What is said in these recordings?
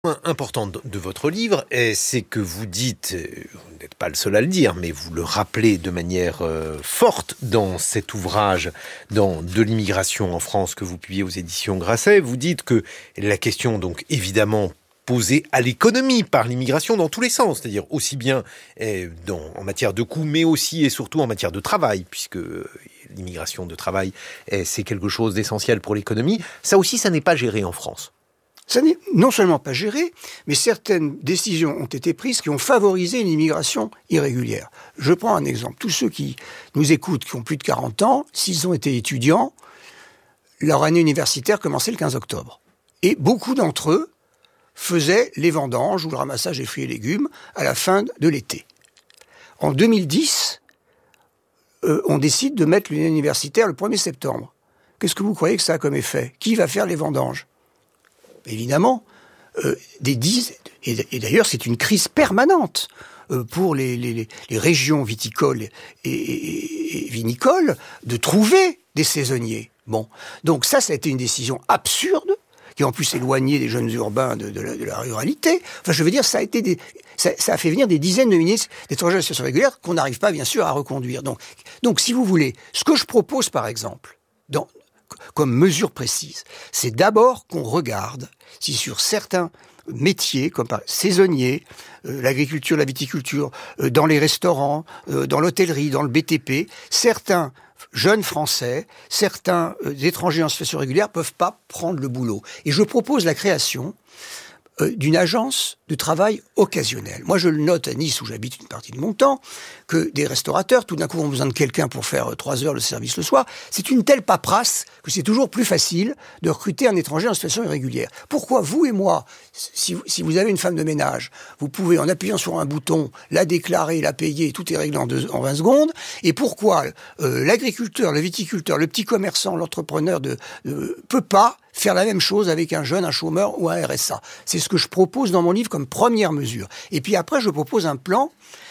Point important de votre livre, c'est que vous dites, vous n'êtes pas le seul à le dire, mais vous le rappelez de manière forte dans cet ouvrage de l'immigration en France que vous publiez aux éditions Grasset. Vous dites que la question, donc évidemment, posée à l'économie par l'immigration dans tous les sens, c'est-à-dire aussi bien en matière de coûts, mais aussi et surtout en matière de travail, puisque l'immigration de travail, c'est quelque chose d'essentiel pour l'économie. Ça aussi, ça n'est pas géré en France. Ça n'est non seulement pas géré, mais certaines décisions ont été prises qui ont favorisé une immigration irrégulière. Je prends un exemple. Tous ceux qui nous écoutent, qui ont plus de 40 ans, s'ils ont été étudiants, leur année universitaire commençait le 15 octobre. Et beaucoup d'entre eux faisaient les vendanges ou le ramassage des fruits et légumes à la fin de l'été. En 2010, on décide de mettre l'année universitaire le 1er septembre. Qu'est-ce que vous croyez que ça a comme effet ? Qui va faire les vendanges ? Évidemment, et d'ailleurs c'est une crise permanente pour les régions viticoles et vinicoles de trouver des saisonniers. Bon, donc ça a été une décision absurde qui en plus éloignait les jeunes urbains de la ruralité. Enfin, je veux dire, ça a fait venir des dizaines de milliers d'étrangers en situation régulière qu'on n'arrive pas bien sûr à reconduire. Donc, si vous voulez, ce que je propose par exemple comme mesure précise, c'est d'abord qu'on regarde si sur certains métiers, comme par saisonniers, l'agriculture, la viticulture, dans les restaurants, dans l'hôtellerie, dans le BTP, certains jeunes Français, certains étrangers en situation régulière peuvent pas prendre le boulot. Et je propose la création d'une agence de travail occasionnel. Moi, je le note à Nice, où j'habite une partie de mon temps, que des restaurateurs, tout d'un coup, ont besoin de quelqu'un pour faire 3 heures le service le soir. C'est une telle paperasse que c'est toujours plus facile de recruter un étranger en situation irrégulière. Pourquoi vous et moi, si vous avez une femme de ménage, vous pouvez, en appuyant sur un bouton, la déclarer, la payer, tout est réglé en 20 secondes, et pourquoi l'agriculteur, le viticulteur, le petit commerçant, l'entrepreneur peut pas faire la même chose avec un jeune, un chômeur ou un RSA. C'est ce que je propose dans mon livre comme première mesure. Et puis après, je propose un plan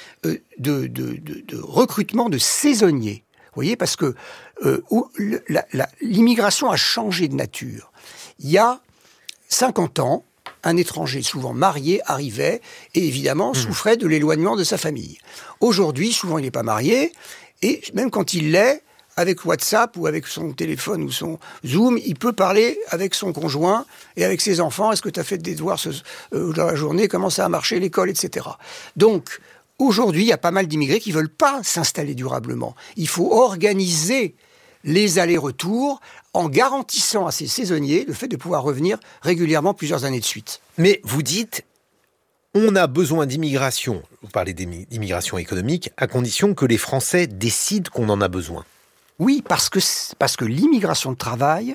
de recrutement de saisonniers. Vous voyez, parce que l'immigration a changé de nature. Il y a 50 ans, un étranger souvent marié arrivait et évidemment souffrait de l'éloignement de sa famille. Aujourd'hui, souvent il n'est pas marié et même quand il l'est, avec WhatsApp ou avec son téléphone ou son Zoom, il peut parler avec son conjoint et avec ses enfants. Est-ce que tu as fait des devoirs dans la journée ? Comment ça a marché l'école, etc. Donc, aujourd'hui, il y a pas mal d'immigrés qui ne veulent pas s'installer durablement. Il faut organiser les allers-retours en garantissant à ces saisonniers le fait de pouvoir revenir régulièrement plusieurs années de suite. Mais vous dites, on a besoin d'immigration, vous parlez d'immigration économique, à condition que les Français décident qu'on en a besoin. Oui, parce que l'immigration de travail,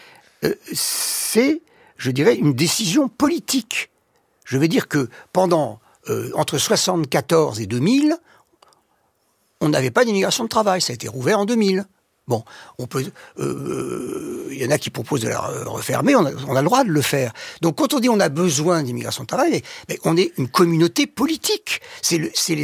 c'est, je dirais, une décision politique. Je veux dire que pendant, entre 1974 et 2000, on n'avait pas d'immigration de travail. Ça a été rouvert en 2000. Bon, il y en a qui proposent de la refermer, on a le droit de le faire. Donc quand on dit on a besoin d'immigration de travail, mais on est une communauté politique. C'est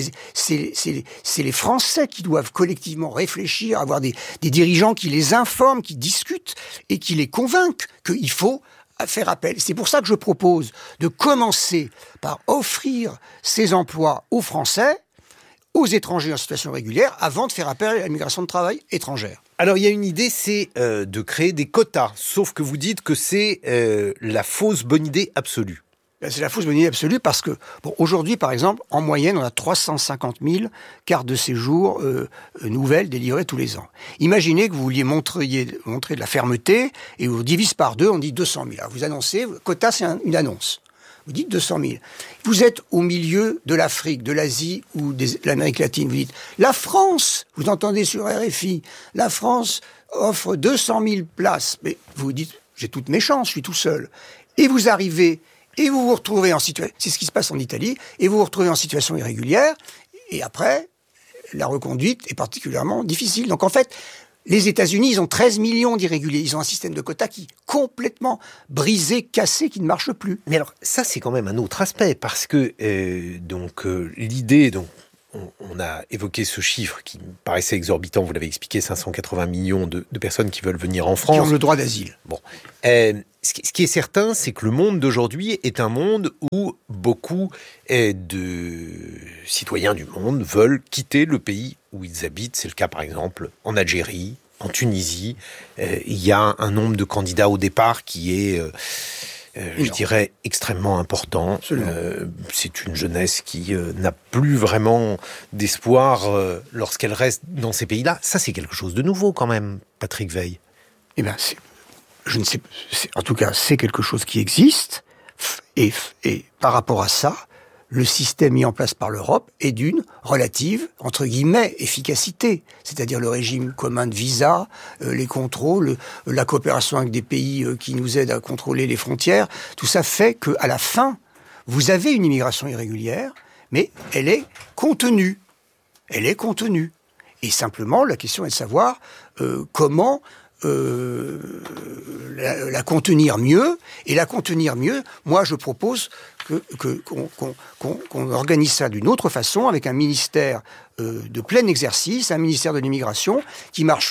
les Français qui doivent collectivement réfléchir, avoir des dirigeants qui les informent, qui discutent et qui les convainquent qu'il faut faire appel. C'est pour ça que je propose de commencer par offrir ces emplois aux Français, aux étrangers en situation régulière, avant de faire appel à l'immigration de travail étrangère. Alors, il y a une idée, c'est de créer des quotas, sauf que vous dites que c'est la fausse bonne idée absolue. C'est la fausse bonne idée absolue parce que, aujourd'hui, par exemple, en moyenne, on a 350 000 cartes de séjour nouvelles délivrées tous les ans. Imaginez que vous vouliez montrer de la fermeté et vous divisez par 2, on dit 200 000. Alors, vous annoncez, quota, c'est une annonce. Vous dites 200 000. Vous êtes au milieu de l'Afrique, de l'Asie ou de l'Amérique latine. Vous dites, la France, vous entendez sur RFI, la France offre 200 000 places. Mais vous dites, j'ai toutes mes chances, je suis tout seul. Et vous arrivez, et vous vous retrouvez en situation, c'est ce qui se passe en Italie, et vous vous retrouvez en situation irrégulière, et après, la reconduite est particulièrement difficile. Donc en fait, les États-Unis, ils ont 13 millions d'irréguliers. Ils ont un système de quotas qui est complètement brisé, cassé, qui ne marche plus. Mais alors, ça, c'est quand même un autre aspect, parce que l'idée, on a évoqué ce chiffre qui me paraissait exorbitant, vous l'avez expliqué, 580 millions de personnes qui veulent venir en France. Qui ont le droit d'asile. Bon. Ce qui est certain, c'est que le monde d'aujourd'hui est un monde où beaucoup de citoyens du monde veulent quitter le pays où ils habitent. C'est le cas, par exemple, en Algérie, en Tunisie. Il y a un nombre de candidats au départ qui est... je dirais extrêmement important. C'est une jeunesse qui n'a plus vraiment d'espoir lorsqu'elle reste dans ces pays-là. Ça, c'est quelque chose de nouveau quand même, Patrick Weil. Eh bien, en tout cas, c'est quelque chose qui existe. Et par rapport à ça, le système mis en place par l'Europe est d'une relative, entre guillemets, efficacité. C'est-à-dire le régime commun de visa, les contrôles, la coopération avec des pays qui nous aident à contrôler les frontières. Tout ça fait qu'à la fin, vous avez une immigration irrégulière, mais elle est contenue. Elle est contenue. Et simplement, la question est de savoir comment... la contenir mieux, et la contenir mieux, moi je propose qu'on organise ça d'une autre façon, avec un ministère de plein exercice, un ministère de l'immigration qui marche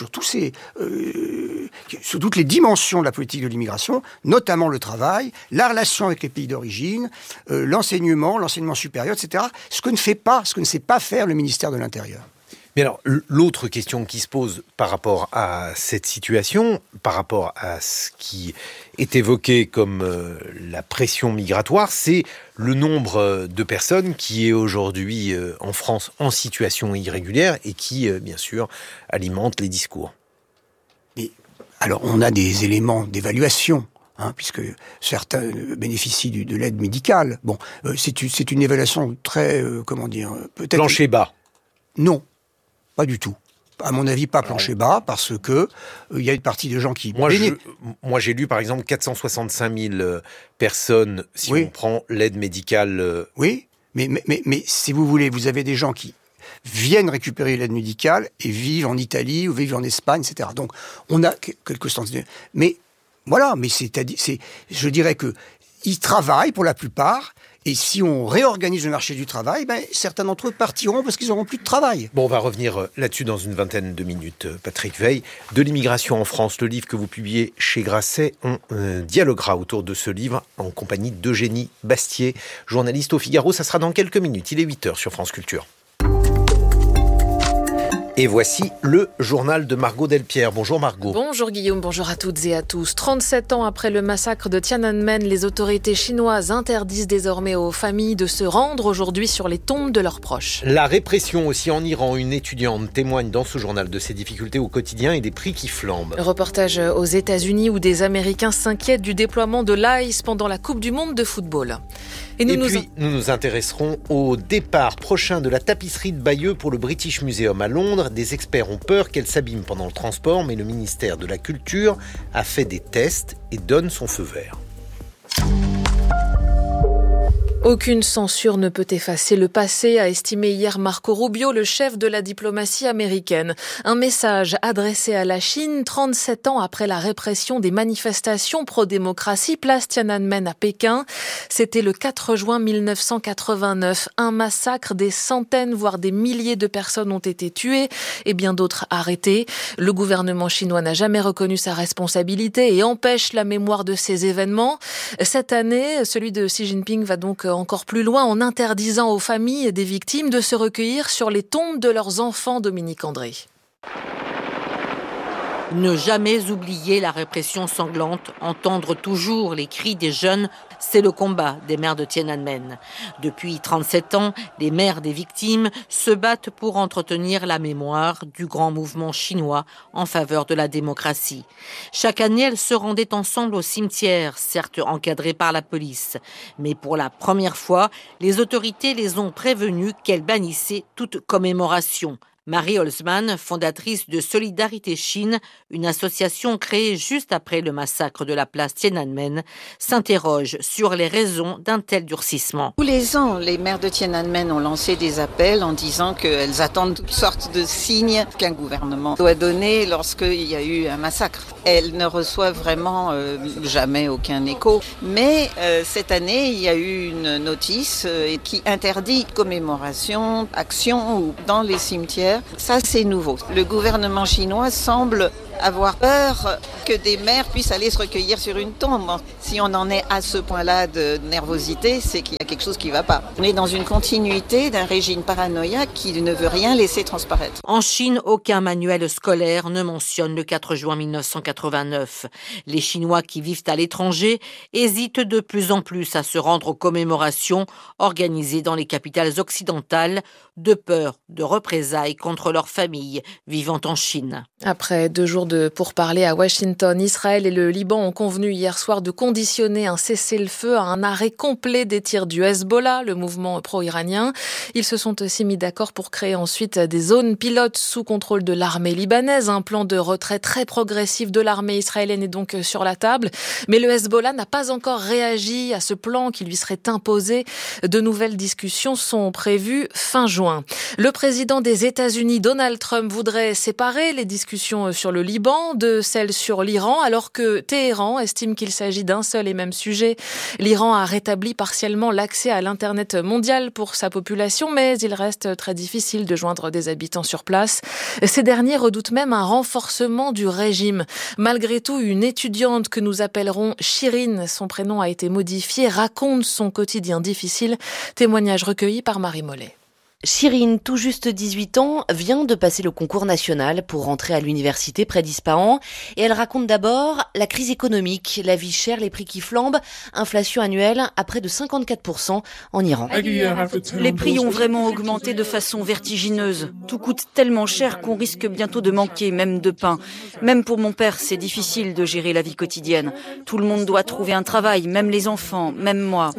sur toutes les dimensions de la politique de l'immigration, notamment le travail, la relation avec les pays d'origine, l'enseignement supérieur, etc. Ce que ne sait pas faire le ministère de l'Intérieur. Mais alors, l'autre question qui se pose par rapport à cette situation, par rapport à ce qui est évoqué comme la pression migratoire, c'est le nombre de personnes qui est aujourd'hui en France en situation irrégulière et qui, bien sûr, alimentent les discours. Et alors, on a des éléments d'évaluation. Puisque certains bénéficient de l'aide médicale. Bon, c'est une évaluation très, peut-être... Plancher bas. Non. Pas du tout. À mon avis, pas plancher bas, parce que il y a une partie de gens qui... Moi, j'ai lu, par exemple, 465 000 personnes, si on prend l'aide médicale... Oui, mais si vous voulez, vous avez des gens qui viennent récupérer l'aide médicale et vivent en Italie ou vivent en Espagne, etc. Donc, on a quelques sens... Mais, voilà, je dirais que ils travaillent pour la plupart. Et si on réorganise le marché du travail, certains d'entre eux partiront parce qu'ils n'auront plus de travail. Bon, on va revenir là-dessus dans une vingtaine de minutes. Patrick Weil, de l'immigration en France, le livre que vous publiez chez Grasset, on dialoguera autour de ce livre en compagnie d'Eugénie Bastier, journaliste au Figaro. Ça sera dans quelques minutes. Il est 8h sur France Culture. Et voici le journal de Margot Delpierre. Bonjour Margot. Bonjour Guillaume, bonjour à toutes et à tous. 37 ans après le massacre de Tiananmen, les autorités chinoises interdisent désormais aux familles de se rendre aujourd'hui sur les tombes de leurs proches. La répression aussi en Iran. Une étudiante témoigne dans ce journal de ses difficultés au quotidien et des prix qui flambent. Reportage aux États-Unis où des Américains s'inquiètent du déploiement de l'ICE pendant la Coupe du Monde de football. Nous nous intéresserons au départ prochain de la tapisserie de Bayeux pour le British Museum à Londres. Des experts ont peur qu'elle s'abîme pendant le transport, mais le ministère de la Culture a fait des tests et donne son feu vert. Aucune censure ne peut effacer le passé, a estimé hier Marco Rubio, le chef de la diplomatie américaine. Un message adressé à la Chine 37 ans après la répression des manifestations pro-démocratie place Tiananmen à Pékin. C'était le 4 juin 1989. Un massacre, des centaines voire des milliers de personnes ont été tuées et bien d'autres arrêtées. Le gouvernement chinois n'a jamais reconnu sa responsabilité et empêche la mémoire de ces événements. Cette année, celui de Xi Jinping va donc encore plus loin en interdisant aux familles des victimes de se recueillir sur les tombes de leurs enfants, Dominique André. Ne jamais oublier la répression sanglante, entendre toujours les cris des jeunes, c'est le combat des mères de Tiananmen. Depuis 37 ans, les mères des victimes se battent pour entretenir la mémoire du grand mouvement chinois en faveur de la démocratie. Chaque année, elles se rendaient ensemble au cimetière, certes encadrées par la police. Mais pour la première fois, les autorités les ont prévenues qu'elles bannissaient toute commémoration. Marie Holzman, fondatrice de Solidarité Chine, une association créée juste après le massacre de la place Tiananmen, s'interroge sur les raisons d'un tel durcissement. Tous les ans, les maires de Tiananmen ont lancé des appels en disant qu'elles attendent toutes sortes de signes qu'un gouvernement doit donner lorsqu'il y a eu un massacre. Elles ne reçoivent vraiment jamais aucun écho. Mais cette année, il y a eu une notice qui interdit commémoration, action dans les cimetières. Ça, c'est nouveau. Le gouvernement chinois semble avoir peur que des maires puissent aller se recueillir sur une tombe. Si on en est à ce point-là de nervosité, c'est qu'il y a quelque chose qui ne va pas. On est dans une continuité d'un régime paranoïaque qui ne veut rien laisser transparaître. En Chine, aucun manuel scolaire ne mentionne le 4 juin 1989. Les Chinois qui vivent à l'étranger hésitent de plus en plus à se rendre aux commémorations organisées dans les capitales occidentales, de peur de représailles contre leurs familles vivant en Chine. Après 2 jours de pourparlers à Washington, Israël et le Liban ont convenu hier soir de conditionner un cessez-le-feu à un arrêt complet des tirs du Hezbollah, le mouvement pro-iranien. Ils se sont aussi mis d'accord pour créer ensuite des zones pilotes sous contrôle de l'armée libanaise. Un plan de retrait très progressif de l'armée israélienne est donc sur la table. Mais le Hezbollah n'a pas encore réagi à ce plan qui lui serait imposé. De nouvelles discussions sont prévues fin juin. Le président des États-Unis, Donald Trump, voudrait séparer les discussions sur le Liban de celles sur l'Iran, alors que Téhéran estime qu'il s'agit d'un seul et même sujet. L'Iran a rétabli partiellement l'accès à l'Internet mondial pour sa population, mais il reste très difficile de joindre des habitants sur place. Ces derniers redoutent même un renforcement du régime. Malgré tout, une étudiante que nous appellerons Chirine, son prénom a été modifié, raconte son quotidien difficile. Témoignage recueilli par Marie Mollet. Chirine, tout juste 18 ans, vient de passer le concours national pour rentrer à l'université près d'Ispahan. Et elle raconte d'abord la crise économique, la vie chère, les prix qui flambent, inflation annuelle à près de 54% en Iran. Les prix ont vraiment augmenté de façon vertigineuse. Tout coûte tellement cher qu'on risque bientôt de manquer, même de pain. Même pour mon père, c'est difficile de gérer la vie quotidienne. Tout le monde doit trouver un travail, même les enfants, même moi.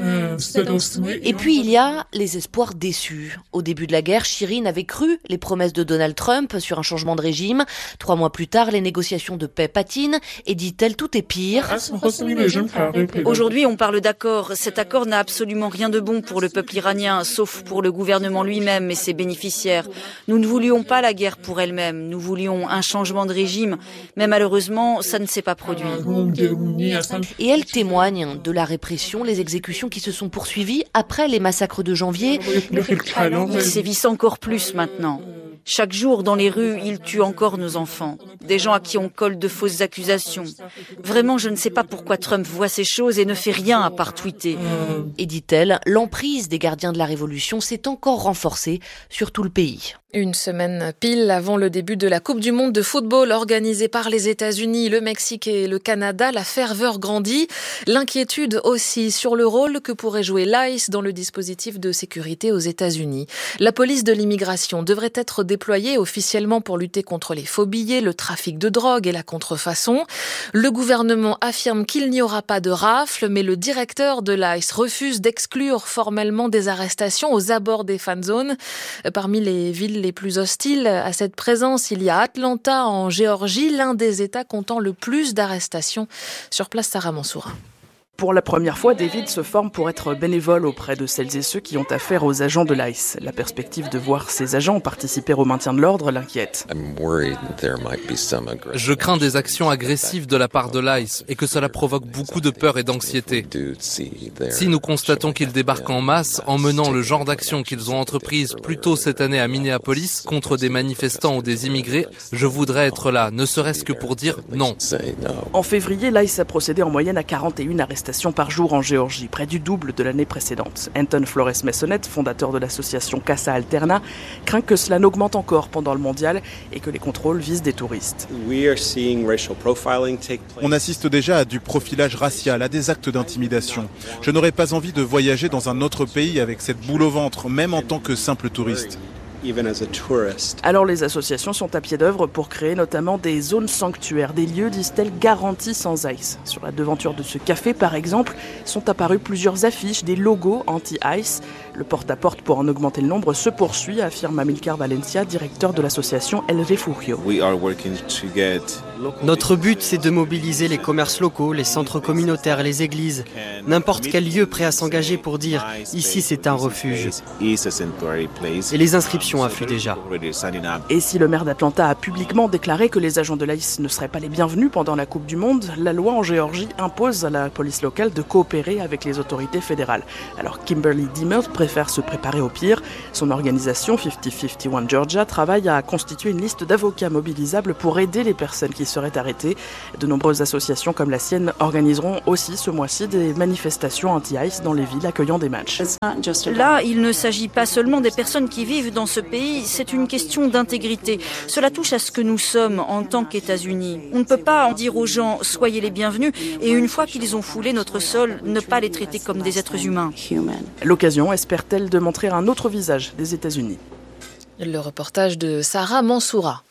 Et puis il y a les espoirs déçus. Au début de la guerre, Chirine avait cru les promesses de Donald Trump sur un changement de régime. 3 mois plus tard, les négociations de paix patinent et dit-elle, tout est pire. Aujourd'hui, on parle d'accord. Cet accord n'a absolument rien de bon pour le peuple iranien, sauf pour le gouvernement lui-même et ses bénéficiaires. Nous ne voulions pas la guerre pour elle-même. Nous voulions un changement de régime. Mais malheureusement, ça ne s'est pas produit. Et elle témoigne de la répression, les exécutions qui se sont poursuivies après les massacres de janvier. Ils sévissent encore plus maintenant. Chaque jour, dans les rues, ils tuent encore nos enfants. Des gens à qui on colle de fausses accusations. Vraiment, je ne sais pas pourquoi Trump voit ces choses et ne fait rien à part tweeter. Et dit-elle, l'emprise des gardiens de la révolution s'est encore renforcée sur tout le pays. Une semaine pile avant le début de la Coupe du monde de football organisée par les États-Unis, le Mexique et le Canada, la ferveur grandit. L'inquiétude aussi sur le rôle que pourrait jouer l'ICE dans le dispositif de sécurité aux États-Unis. La police de l'immigration devrait être déployée officiellement pour lutter contre les faux billets, le trafic de drogue et la contrefaçon. Le gouvernement affirme qu'il n'y aura pas de rafle, mais le directeur de l'ICE refuse d'exclure formellement des arrestations aux abords des fan zones. Parmi les villes les plus hostiles à cette présence, il y a Atlanta en Géorgie, l'un des États comptant le plus d'arrestations. Sur place, Sarah Mansourin. Pour la première fois, David se forme pour être bénévole auprès de celles et ceux qui ont affaire aux agents de l'ICE. La perspective de voir ces agents participer au maintien de l'ordre l'inquiète. Je crains des actions agressives de la part de l'ICE et que cela provoque beaucoup de peur et d'anxiété. Si nous constatons qu'ils débarquent en masse, en menant le genre d'action qu'ils ont entreprise plus tôt cette année à Minneapolis contre des manifestants ou des immigrés, je voudrais être là, ne serait-ce que pour dire non. En février, l'ICE a procédé en moyenne à 41 arrestations par jour en Géorgie, près du double de l'année précédente. Anton Flores-Messonnet, fondateur de l'association Casa Alterna, craint que cela n'augmente encore pendant le mondial et que les contrôles visent des touristes. On assiste déjà à du profilage racial, à des actes d'intimidation. Je n'aurais pas envie de voyager dans un autre pays avec cette boule au ventre, même en tant que simple touriste. Alors les associations sont à pied d'œuvre pour créer notamment des zones sanctuaires, des lieux, disent-elles, garantis sans ice. Sur la devanture de ce café, par exemple, sont apparues plusieurs affiches, des logos anti-ice. Le porte-à-porte pour en augmenter le nombre se poursuit, affirme Amilcar Valencia, directeur de l'association El Refugio. Notre but, c'est de mobiliser les commerces locaux, les centres communautaires, les églises, n'importe quel lieu prêt à s'engager pour dire « ici c'est un refuge ». Et les inscriptions affluent déjà. Et si le maire d'Atlanta a publiquement déclaré que les agents de l'ICE ne seraient pas les bienvenus pendant la Coupe du Monde, la loi en Géorgie impose à la police locale de coopérer avec les autorités fédérales. Alors Kimberly Dimmer préfère se préparer au pire. Son organisation 5051 Georgia travaille à constituer une liste d'avocats mobilisables pour aider les personnes qui seraient arrêtées. De nombreuses associations comme la sienne organiseront aussi ce mois-ci des manifestations anti-ice dans les villes accueillant des matchs. Là, il ne s'agit pas seulement des personnes qui vivent dans ce pays, c'est une question d'intégrité. Cela touche à ce que nous sommes en tant qu'États-Unis. On ne peut pas en dire aux gens « soyez les bienvenus » et une fois qu'ils ont foulé notre sol, ne pas les traiter comme des êtres humains. L'occasion espère-t-elle de montrer un autre visage des États-Unis. Le reportage de Sarah Mansoura.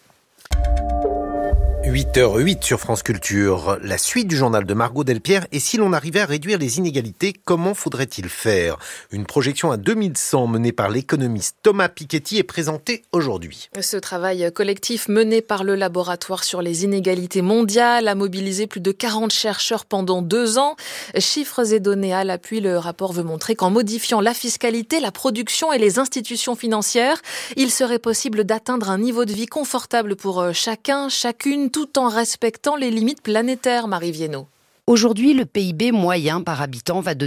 8h08 sur France Culture, la suite du journal de Margot Delpierre. Et si l'on arrivait à réduire les inégalités, comment faudrait-il faire ? Une projection à 2100 menée par l'économiste Thomas Piketty est présentée aujourd'hui. Ce travail collectif mené par le laboratoire sur les inégalités mondiales a mobilisé plus de 40 chercheurs pendant 2 ans. Chiffres et données à l'appui, le rapport veut montrer qu'en modifiant la fiscalité, la production et les institutions financières, il serait possible d'atteindre un niveau de vie confortable pour chacun, chacune, tout en respectant les limites planétaires, Marie Viennot. Aujourd'hui, le PIB moyen par habitant va de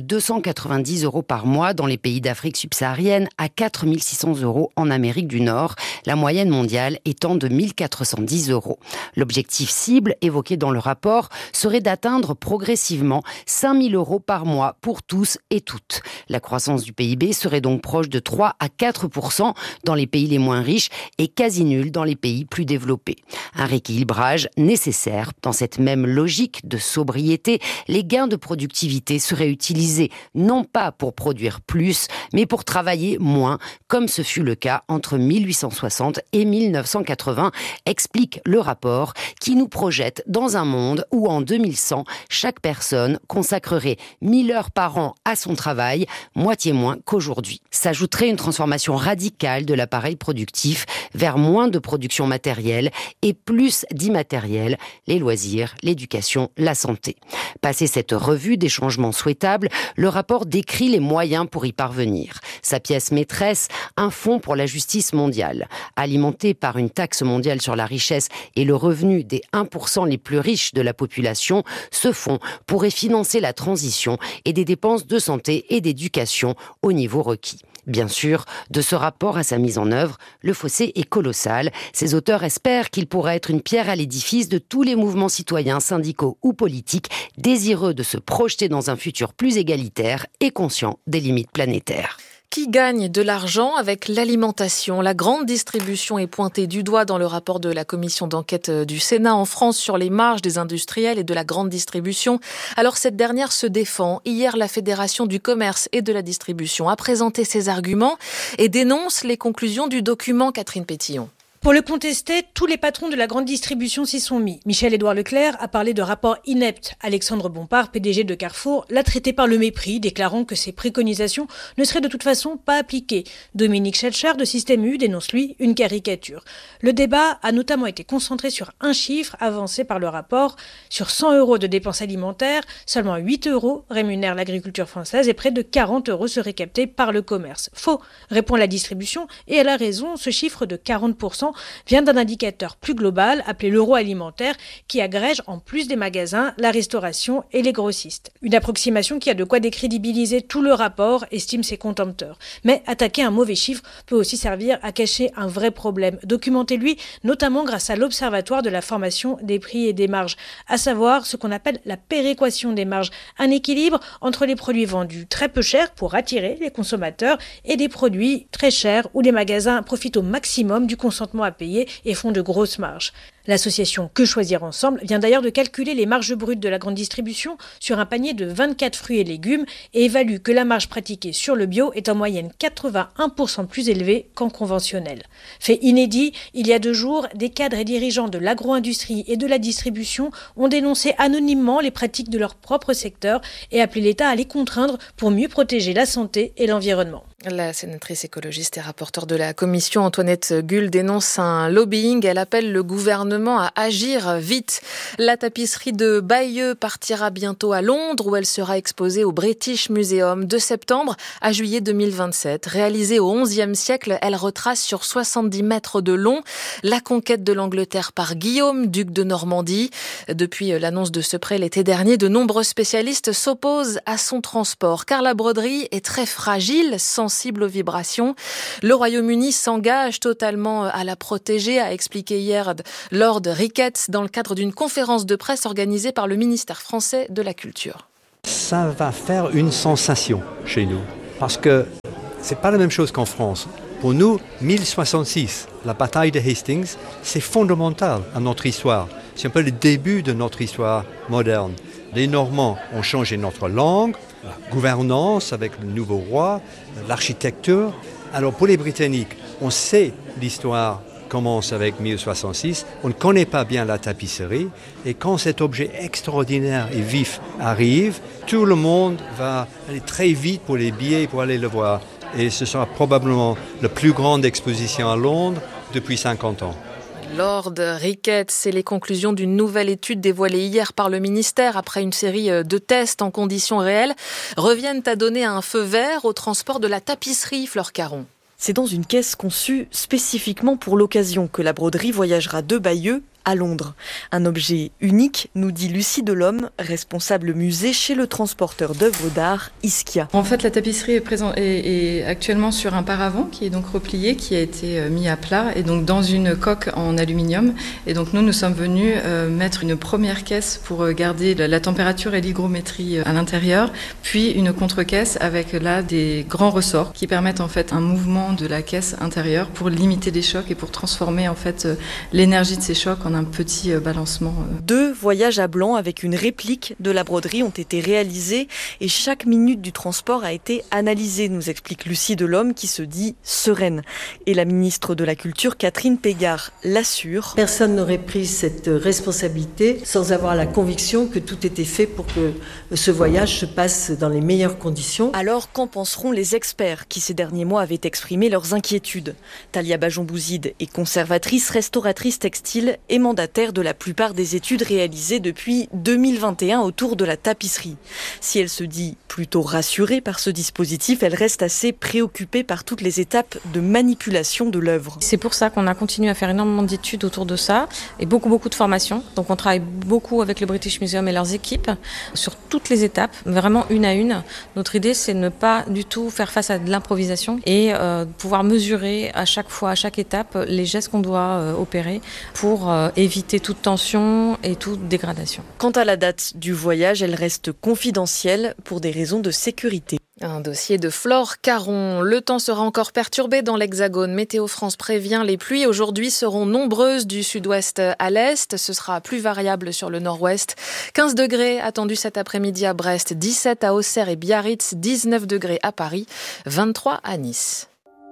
290 € par mois dans les pays d'Afrique subsaharienne à 4 600 € en Amérique du Nord, la moyenne mondiale étant de 1 410 €. L'objectif cible, évoqué dans le rapport, serait d'atteindre progressivement 5 000 € par mois pour tous et toutes. La croissance du PIB serait donc proche de 3 à 4% dans les pays les moins riches et quasi nulle dans les pays plus développés. Un rééquilibrage nécessaire dans cette même logique de sobriété. Les gains de productivité seraient utilisés non pas pour produire plus, mais pour travailler moins, comme ce fut le cas entre 1860 et 1980, explique le rapport qui nous projette dans un monde où en 2100, chaque personne consacrerait 1 000 heures par an à son travail, moitié moins qu'aujourd'hui. S'ajouterait une transformation radicale de l'appareil productif vers moins de production matérielle et plus d'immatériel, les loisirs, l'éducation, la santé. Passé cette revue des changements souhaitables, le rapport décrit les moyens pour y parvenir. Sa pièce maîtresse, un fonds pour la justice mondiale. Alimenté par une taxe mondiale sur la richesse et le revenu des 1% les plus riches de la population, ce fonds pourrait financer la transition et des dépenses de santé et d'éducation au niveau requis. Bien sûr, de ce rapport à sa mise en œuvre, le fossé est colossal. Ses auteurs espèrent qu'il pourrait être une pierre à l'édifice de tous les mouvements citoyens, syndicaux ou politiques désireux de se projeter dans un futur plus égalitaire et conscient des limites planétaires. Qui gagne de l'argent avec l'alimentation ? La grande distribution est pointée du doigt dans le rapport de la commission d'enquête du Sénat en France sur les marges des industriels et de la grande distribution. Alors cette dernière se défend. Hier, la Fédération du commerce et de la distribution a présenté ses arguments et dénonce les conclusions du document. Catherine Pétillon. Pour le contester, tous les patrons de la grande distribution s'y sont mis. Michel-Édouard Leclerc a parlé de rapport inepte. Alexandre Bompard, PDG de Carrefour, l'a traité par le mépris, déclarant que ses préconisations ne seraient de toute façon pas appliquées. Dominique Schelcher de Système U dénonce, lui, une caricature. Le débat a notamment été concentré sur un chiffre avancé par le rapport. Sur 100 € de dépenses alimentaires, seulement 8 € rémunèrent l'agriculture française et près de 40 € seraient captés par le commerce. Faux, répond la distribution, et elle a raison, ce chiffre de 40% vient d'un indicateur plus global appelé l'euro alimentaire qui agrège en plus des magasins, la restauration et les grossistes. Une approximation qui a de quoi décrédibiliser tout le rapport, estiment ses contempteurs. Mais attaquer un mauvais chiffre peut aussi servir à cacher un vrai problème, documenté lui notamment grâce à l'Observatoire de la formation des prix et des marges, à savoir ce qu'on appelle la péréquation des marges, un équilibre entre les produits vendus très peu chers pour attirer les consommateurs et des produits très chers où les magasins profitent au maximum du consentement à payer et font de grosses marges. L'association Que Choisir Ensemble vient d'ailleurs de calculer les marges brutes de la grande distribution sur un panier de 24 fruits et légumes et évalue que la marge pratiquée sur le bio est en moyenne 81% plus élevée qu'en conventionnel. Fait inédit, il y a 2 jours, des cadres et dirigeants de l'agro-industrie et de la distribution ont dénoncé anonymement les pratiques de leur propre secteur et appelé l'État à les contraindre pour mieux protéger la santé et l'environnement. La sénatrice écologiste et rapporteure de la commission Antoinette Guhl dénonce un lobbying. Elle appelle le gouvernement à agir vite. La tapisserie de Bayeux partira bientôt à Londres où elle sera exposée au British Museum de septembre à juillet 2027. Réalisée au XIe siècle, elle retrace sur 70 mètres de long la conquête de l'Angleterre par Guillaume, duc de Normandie. Depuis l'annonce de ce prêt l'été dernier, de nombreux spécialistes s'opposent à son transport car la broderie est très fragile, sensible aux vibrations. Le Royaume-Uni s'engage totalement à la protéger, a expliqué hier Lord Ricketts dans le cadre d'une conférence de presse organisée par le ministère français de la Culture. Ça va faire une sensation chez nous, parce que c'est pas la même chose qu'en France. Pour nous, 1066, la bataille de Hastings, c'est fondamental à notre histoire. C'est un peu le début de notre histoire moderne. Les Normands ont changé notre langue, la gouvernance avec le nouveau roi, l'architecture. Alors pour les Britanniques, on sait l'histoire commence avec 1066, on ne connaît pas bien la tapisserie, et quand cet objet extraordinaire et vif arrive, tout le monde va aller très vite pour les billets pour aller le voir. Et ce sera probablement la plus grande exposition à Londres depuis 50 ans. Lord Ricketts, c'est les conclusions d'une nouvelle étude dévoilée hier par le ministère après une série de tests en conditions réelles, reviennent à donner un feu vert au transport de la tapisserie, Fleur Caron. C'est dans une caisse conçue spécifiquement pour l'occasion que la broderie voyagera de Bayeux à Londres. Un objet unique, nous dit Lucie Delhomme, responsable musée chez le transporteur d'œuvres d'art Ischia. En fait, la tapisserie est actuellement sur un paravent qui est donc replié, qui a été mis à plat et donc dans une coque en aluminium. Et donc nous sommes venus mettre une première caisse pour garder la température et l'hygrométrie à l'intérieur, puis une contre-caisse avec là des grands ressorts qui permettent en fait un mouvement de la caisse intérieure pour limiter les chocs et pour transformer en fait l'énergie de ces chocs en un petit balancement. 2 voyages à Blanc avec une réplique de la broderie ont été réalisés et chaque minute du transport a été analysée, nous explique Lucie Delhomme qui se dit sereine. Et la ministre de la Culture, Catherine Pégard, l'assure. Personne n'aurait pris cette responsabilité sans avoir la conviction que tout était fait pour que ce voyage se passe dans les meilleures conditions. Alors, qu'en penseront les experts qui ces derniers mois avaient exprimé leurs inquiétudes? Talia Bajon-Bouzide est conservatrice, restauratrice textile et mandataire de la plupart des études réalisées depuis 2021 autour de la tapisserie. Si elle se dit plutôt rassurée par ce dispositif, elle reste assez préoccupée par toutes les étapes de manipulation de l'œuvre. C'est pour ça qu'on a continué à faire énormément d'études autour de ça et beaucoup de formations. Donc on travaille beaucoup avec le British Museum et leurs équipes sur toutes les étapes, vraiment une à une. Notre idée, c'est de ne pas du tout faire face à de l'improvisation et pouvoir mesurer à chaque fois, à chaque étape, les gestes qu'on doit opérer pour éviter toute tension et toute dégradation. Quant à la date du voyage, elle reste confidentielle pour des raisons de sécurité. Un dossier de Flore Caron. Le temps sera encore perturbé dans l'Hexagone. Météo France prévient, les pluies aujourd'hui seront nombreuses du sud-ouest à l'est. Ce sera plus variable sur le nord-ouest. 15 degrés attendus cet après-midi à Brest, 17 à Auxerre et Biarritz, 19 degrés à Paris, 23 à Nice.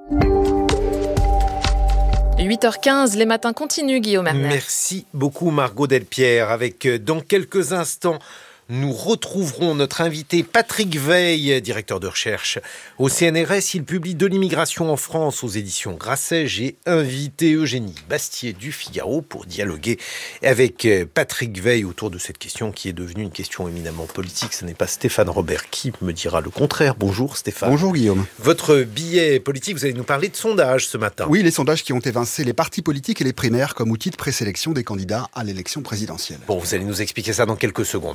8h15, les matins continuent, Guillaume Erner. Merci beaucoup, Margot Delpierre. Avec, dans quelques instants, nous retrouverons notre invité Patrick Veil, directeur de recherche au CNRS. Il publie De l'immigration en France aux éditions Grasset. J'ai invité Eugénie Bastier du Figaro pour dialoguer avec Patrick Veil autour de cette question qui est devenue une question éminemment politique. Ce n'est pas Stéphane Robert qui me dira le contraire. Bonjour Stéphane. Bonjour Guillaume. Votre billet politique, vous allez nous parler de sondages ce matin. Oui, les sondages qui ont évincé les partis politiques et les primaires comme outil de présélection des candidats à l'élection présidentielle. Bon, vous allez nous expliquer ça dans quelques secondes.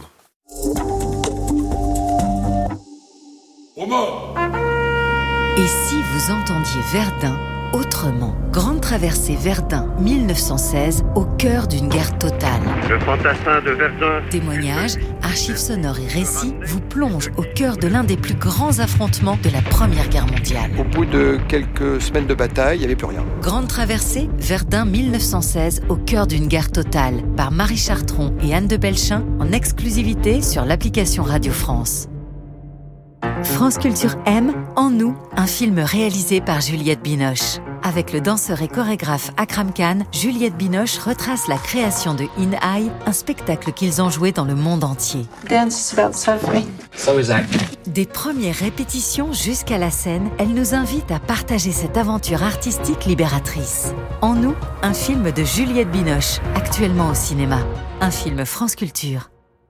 Et si vous entendiez Verdun autrement. Grande traversée Verdun 1916, au cœur d'une guerre totale. Le fantassin de Verdun. Témoignages, archives sonores et récits vous plongent au cœur de l'un des plus grands affrontements de la Première Guerre mondiale. Au bout de quelques semaines de bataille, il n'y avait plus rien. Grande traversée Verdun 1916, au cœur d'une guerre totale, par Marie Chartron et Anne de Belchin, en exclusivité sur l'application Radio France. France Culture aime En nous, un film réalisé par Juliette Binoche. Avec le danseur et chorégraphe Akram Khan, Juliette Binoche retrace la création de In High, un spectacle qu'ils ont joué dans le monde entier. Dance is about suffering. So is acting. Des premières répétitions jusqu'à la scène, elle nous invite à partager cette aventure artistique libératrice. En nous, un film de Juliette Binoche, actuellement au cinéma. Un film France Culture.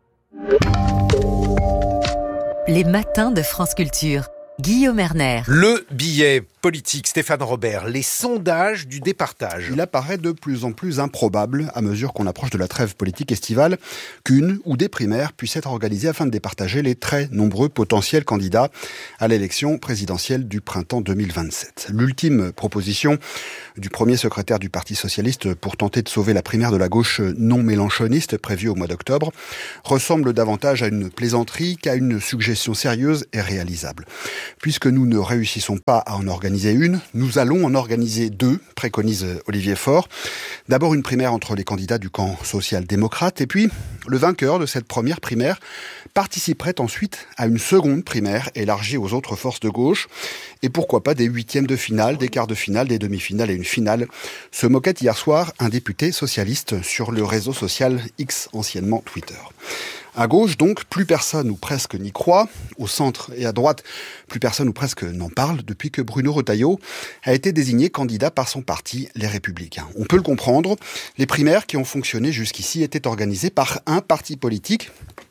Les matins de France Culture. Guillaume Erner. Le billet politique, Stéphane Robert, les sondages du départage. Il apparaît de plus en plus improbable, à mesure qu'on approche de la trêve politique estivale, qu'une ou des primaires puissent être organisées afin de départager les très nombreux potentiels candidats à l'élection présidentielle du printemps 2027. L'ultime proposition du premier secrétaire du Parti socialiste pour tenter de sauver la primaire de la gauche non mélenchoniste prévue au mois d'octobre ressemble davantage à une plaisanterie qu'à une suggestion sérieuse et réalisable. Puisque nous ne réussissons pas à en organiser une, nous allons en organiser deux, préconise Olivier Faure. D'abord une primaire entre les candidats du camp social-démocrate, et puis le vainqueur de cette première primaire participerait ensuite à une seconde primaire élargie aux autres forces de gauche, et pourquoi pas des huitièmes de finale, des quarts de finale, des demi-finales et une finale. Se moquait hier soir un député socialiste sur le réseau social X, anciennement Twitter. À gauche, donc, plus personne ou presque n'y croit. Au centre et à droite, plus personne ou presque n'en parle depuis que Bruno Retailleau a été désigné candidat par son parti, Les Républicains. On peut le comprendre, les primaires qui ont fonctionné jusqu'ici étaient organisées par un parti politique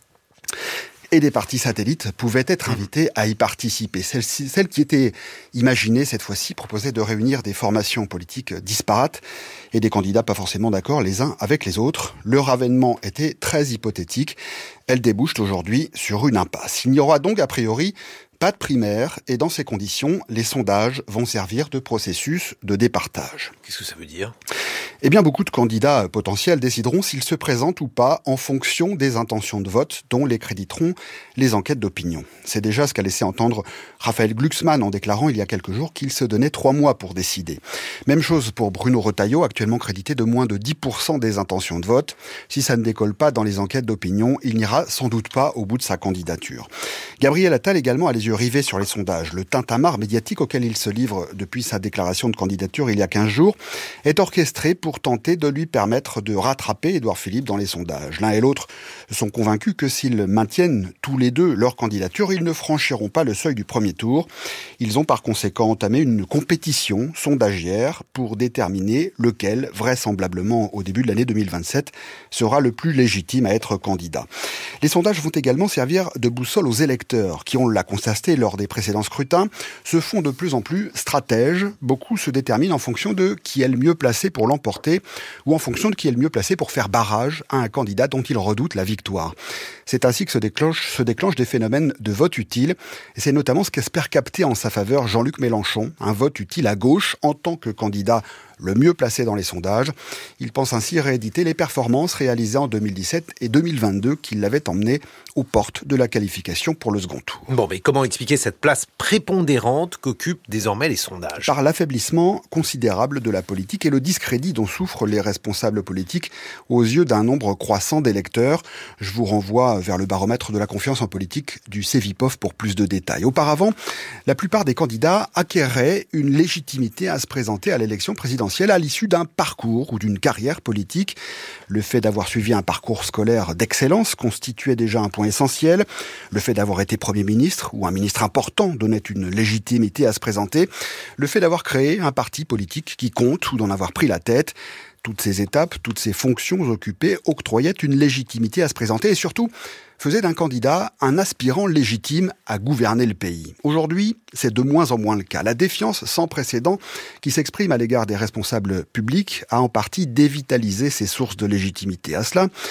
et des partis satellites pouvaient être invités à y participer. Celle qui était imaginée cette fois-ci proposait de réunir des formations politiques disparates et des candidats pas forcément d'accord les uns avec les autres. Leur avènement était très hypothétique. Elle débouche aujourd'hui sur une impasse. Il n'y aura donc a priori pas de primaire, et dans ces conditions, les sondages vont servir de processus de départage. Qu'est-ce que ça veut dire ? Eh bien, beaucoup de candidats potentiels décideront s'ils se présentent ou pas en fonction des intentions de vote dont les créditeront les enquêtes d'opinion. C'est déjà ce qu'a laissé entendre Raphaël Glucksmann en déclarant il y a quelques jours qu'il se donnait 3 mois pour décider. Même chose pour Bruno Retailleau, actuellement crédité de moins de 10% des intentions de vote. Si ça ne décolle pas dans les enquêtes d'opinion, il n'ira sans doute pas au bout de sa candidature. Gabriel Attal également a les yeux rivés sur les sondages. Le tintamarre médiatique auquel il se livre depuis sa déclaration de candidature il y a 15 jours est orchestré pour tenter de lui permettre de rattraper Édouard Philippe dans les sondages. L'un et l'autre sont convaincus que s'ils maintiennent tous les deux leur candidature, ils ne franchiront pas le seuil du premier tour. Ils ont par conséquent entamé une compétition sondagière pour déterminer lequel, vraisemblablement au début de l'année 2027, sera le plus légitime à être candidat. Les sondages vont également servir de boussole aux électeurs qui, on l'a constaté lors des précédents scrutins, se font de plus en plus stratèges. Beaucoup se déterminent en fonction de qui est le mieux placé pour l'emporter ou en fonction de qui est le mieux placé pour faire barrage à un candidat dont ils redoutent la victoire. C'est ainsi que se déclenchent des phénomènes de vote utile. Et c'est notamment ce qu'espère capter en sa faveur Jean-Luc Mélenchon, un vote utile à gauche en tant que candidat le mieux placé dans les sondages. Il pense ainsi rééditer les performances réalisées en 2017 et 2022 qui l'avaient emmené aux portes de la qualification pour le second tour. Bon, mais comment expliquer cette place prépondérante qu'occupent désormais les sondages ? Par l'affaiblissement considérable de la politique et le discrédit dont souffrent les responsables politiques aux yeux d'un nombre croissant d'électeurs. Je vous renvoie vers le baromètre de la confiance en politique du Cevipof pour plus de détails. Auparavant, la plupart des candidats acquéraient une légitimité à se présenter à l'élection présidentielle à l'issue d'un parcours ou d'une carrière politique. Le fait d'avoir suivi un parcours scolaire d'excellence constituait déjà un point essentiel. Le fait d'avoir été Premier ministre ou un ministre important donnait une légitimité à se présenter. Le fait d'avoir créé un parti politique qui compte ou d'en avoir pris la tête. Toutes ces étapes, toutes ces fonctions occupées octroyaient une légitimité à se présenter et surtout faisait d'un candidat un aspirant légitime à gouverner le pays. Aujourd'hui, c'est de moins en moins le cas. La défiance sans précédent qui s'exprime à l'égard des responsables publics a en partie dévitalisé ces sources de légitimité. À cela,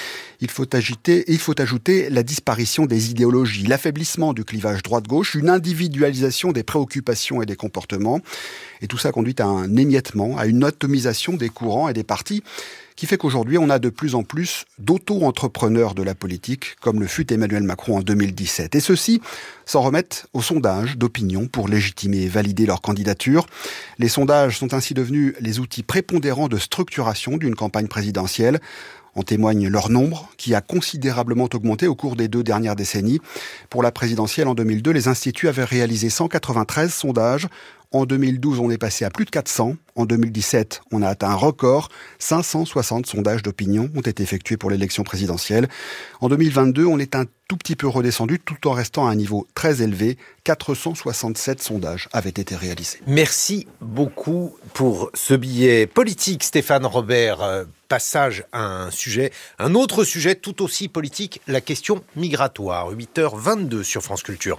Il faut ajouter la disparition des idéologies, l'affaiblissement du clivage droite-gauche, une individualisation des préoccupations et des comportements. Et tout ça conduit à un émiettement, à une atomisation des courants et des partis, qui fait qu'aujourd'hui, on a de plus en plus d'auto-entrepreneurs de la politique, comme le fut Emmanuel Macron en 2017. Et ceux-ci s'en remettent aux sondages d'opinion pour légitimer et valider leur candidature. Les sondages sont ainsi devenus les outils prépondérants de structuration d'une campagne présidentielle. En témoigne leur nombre, qui a considérablement augmenté au cours des 2 dernières décennies. Pour la présidentielle en 2002, les instituts avaient réalisé 193 sondages. En 2012, on est passé à plus de 400. En 2017, on a atteint un record. 560 sondages d'opinion ont été effectués pour l'élection présidentielle. En 2022, on est un tout petit peu redescendu, tout en restant à un niveau très élevé. 467 sondages avaient été réalisés. Merci beaucoup pour ce billet politique, Stéphane Robert. Passage à un autre sujet tout aussi politique, la question migratoire. 8h22 sur France Culture.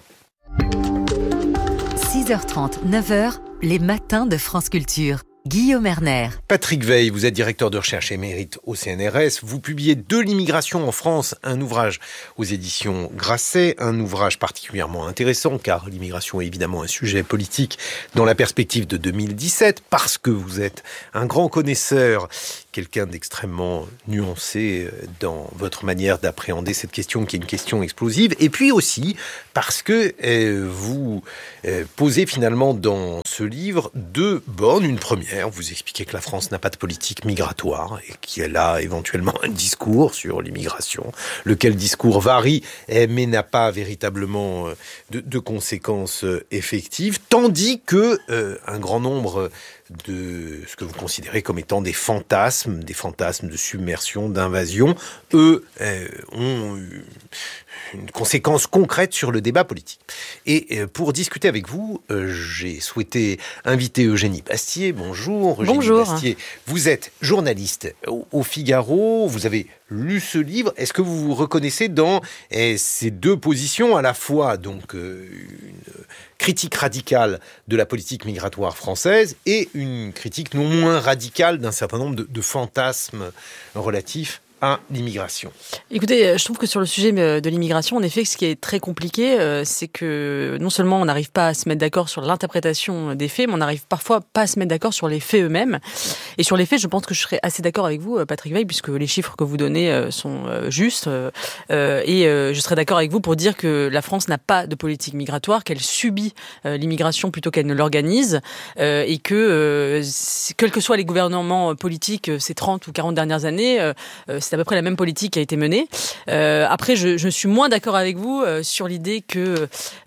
6h30, 9h, les matins de France Culture. Guillaume Erner. Patrick Weil, vous êtes directeur de recherche émérite au CNRS. Vous publiez De l'immigration en France, un ouvrage aux éditions Grasset, un ouvrage particulièrement intéressant car l'immigration est évidemment un sujet politique dans la perspective de 2017 parce que vous êtes un grand connaisseur, quelqu'un d'extrêmement nuancé dans votre manière d'appréhender cette question qui est une question explosive, et puis aussi parce que vous posez finalement dans ce livre 2 bornes. Une première, vous expliquez que la France n'a pas de politique migratoire et qu'elle a éventuellement un discours sur l'immigration, lequel discours varie mais n'a pas véritablement de conséquences effectives, tandis que un grand nombre de ce que vous considérez comme étant des fantasmes de submersion, d'invasion, eux ont une conséquence concrète sur le débat politique. Et pour discuter avec vous, j'ai souhaité inviter Eugénie Bastier. Bonjour. Bonjour. Eugénie Bastier, vous êtes journaliste au Figaro, vous avez lu ce livre. Est-ce que vous vous reconnaissez dans ces 2 positions, à la fois donc une critique radicale de la politique migratoire française et une critique non moins radicale d'un certain nombre de fantasmes relatifs à l'immigration? Écoutez, je trouve que sur le sujet de l'immigration, en effet, ce qui est très compliqué, c'est que non seulement on n'arrive pas à se mettre d'accord sur l'interprétation des faits, mais on n'arrive parfois pas à se mettre d'accord sur les faits eux-mêmes. Et sur les faits, je pense que je serais assez d'accord avec vous, Patrick Weil, puisque les chiffres que vous donnez sont justes. Et je serais d'accord avec vous pour dire que la France n'a pas de politique migratoire, qu'elle subit l'immigration plutôt qu'elle ne l'organise, et que, quels que soient les gouvernements politiques ces 30 ou 40 dernières années, c'est à peu près la même politique qui a été menée. Après, je suis moins d'accord avec vous sur l'idée que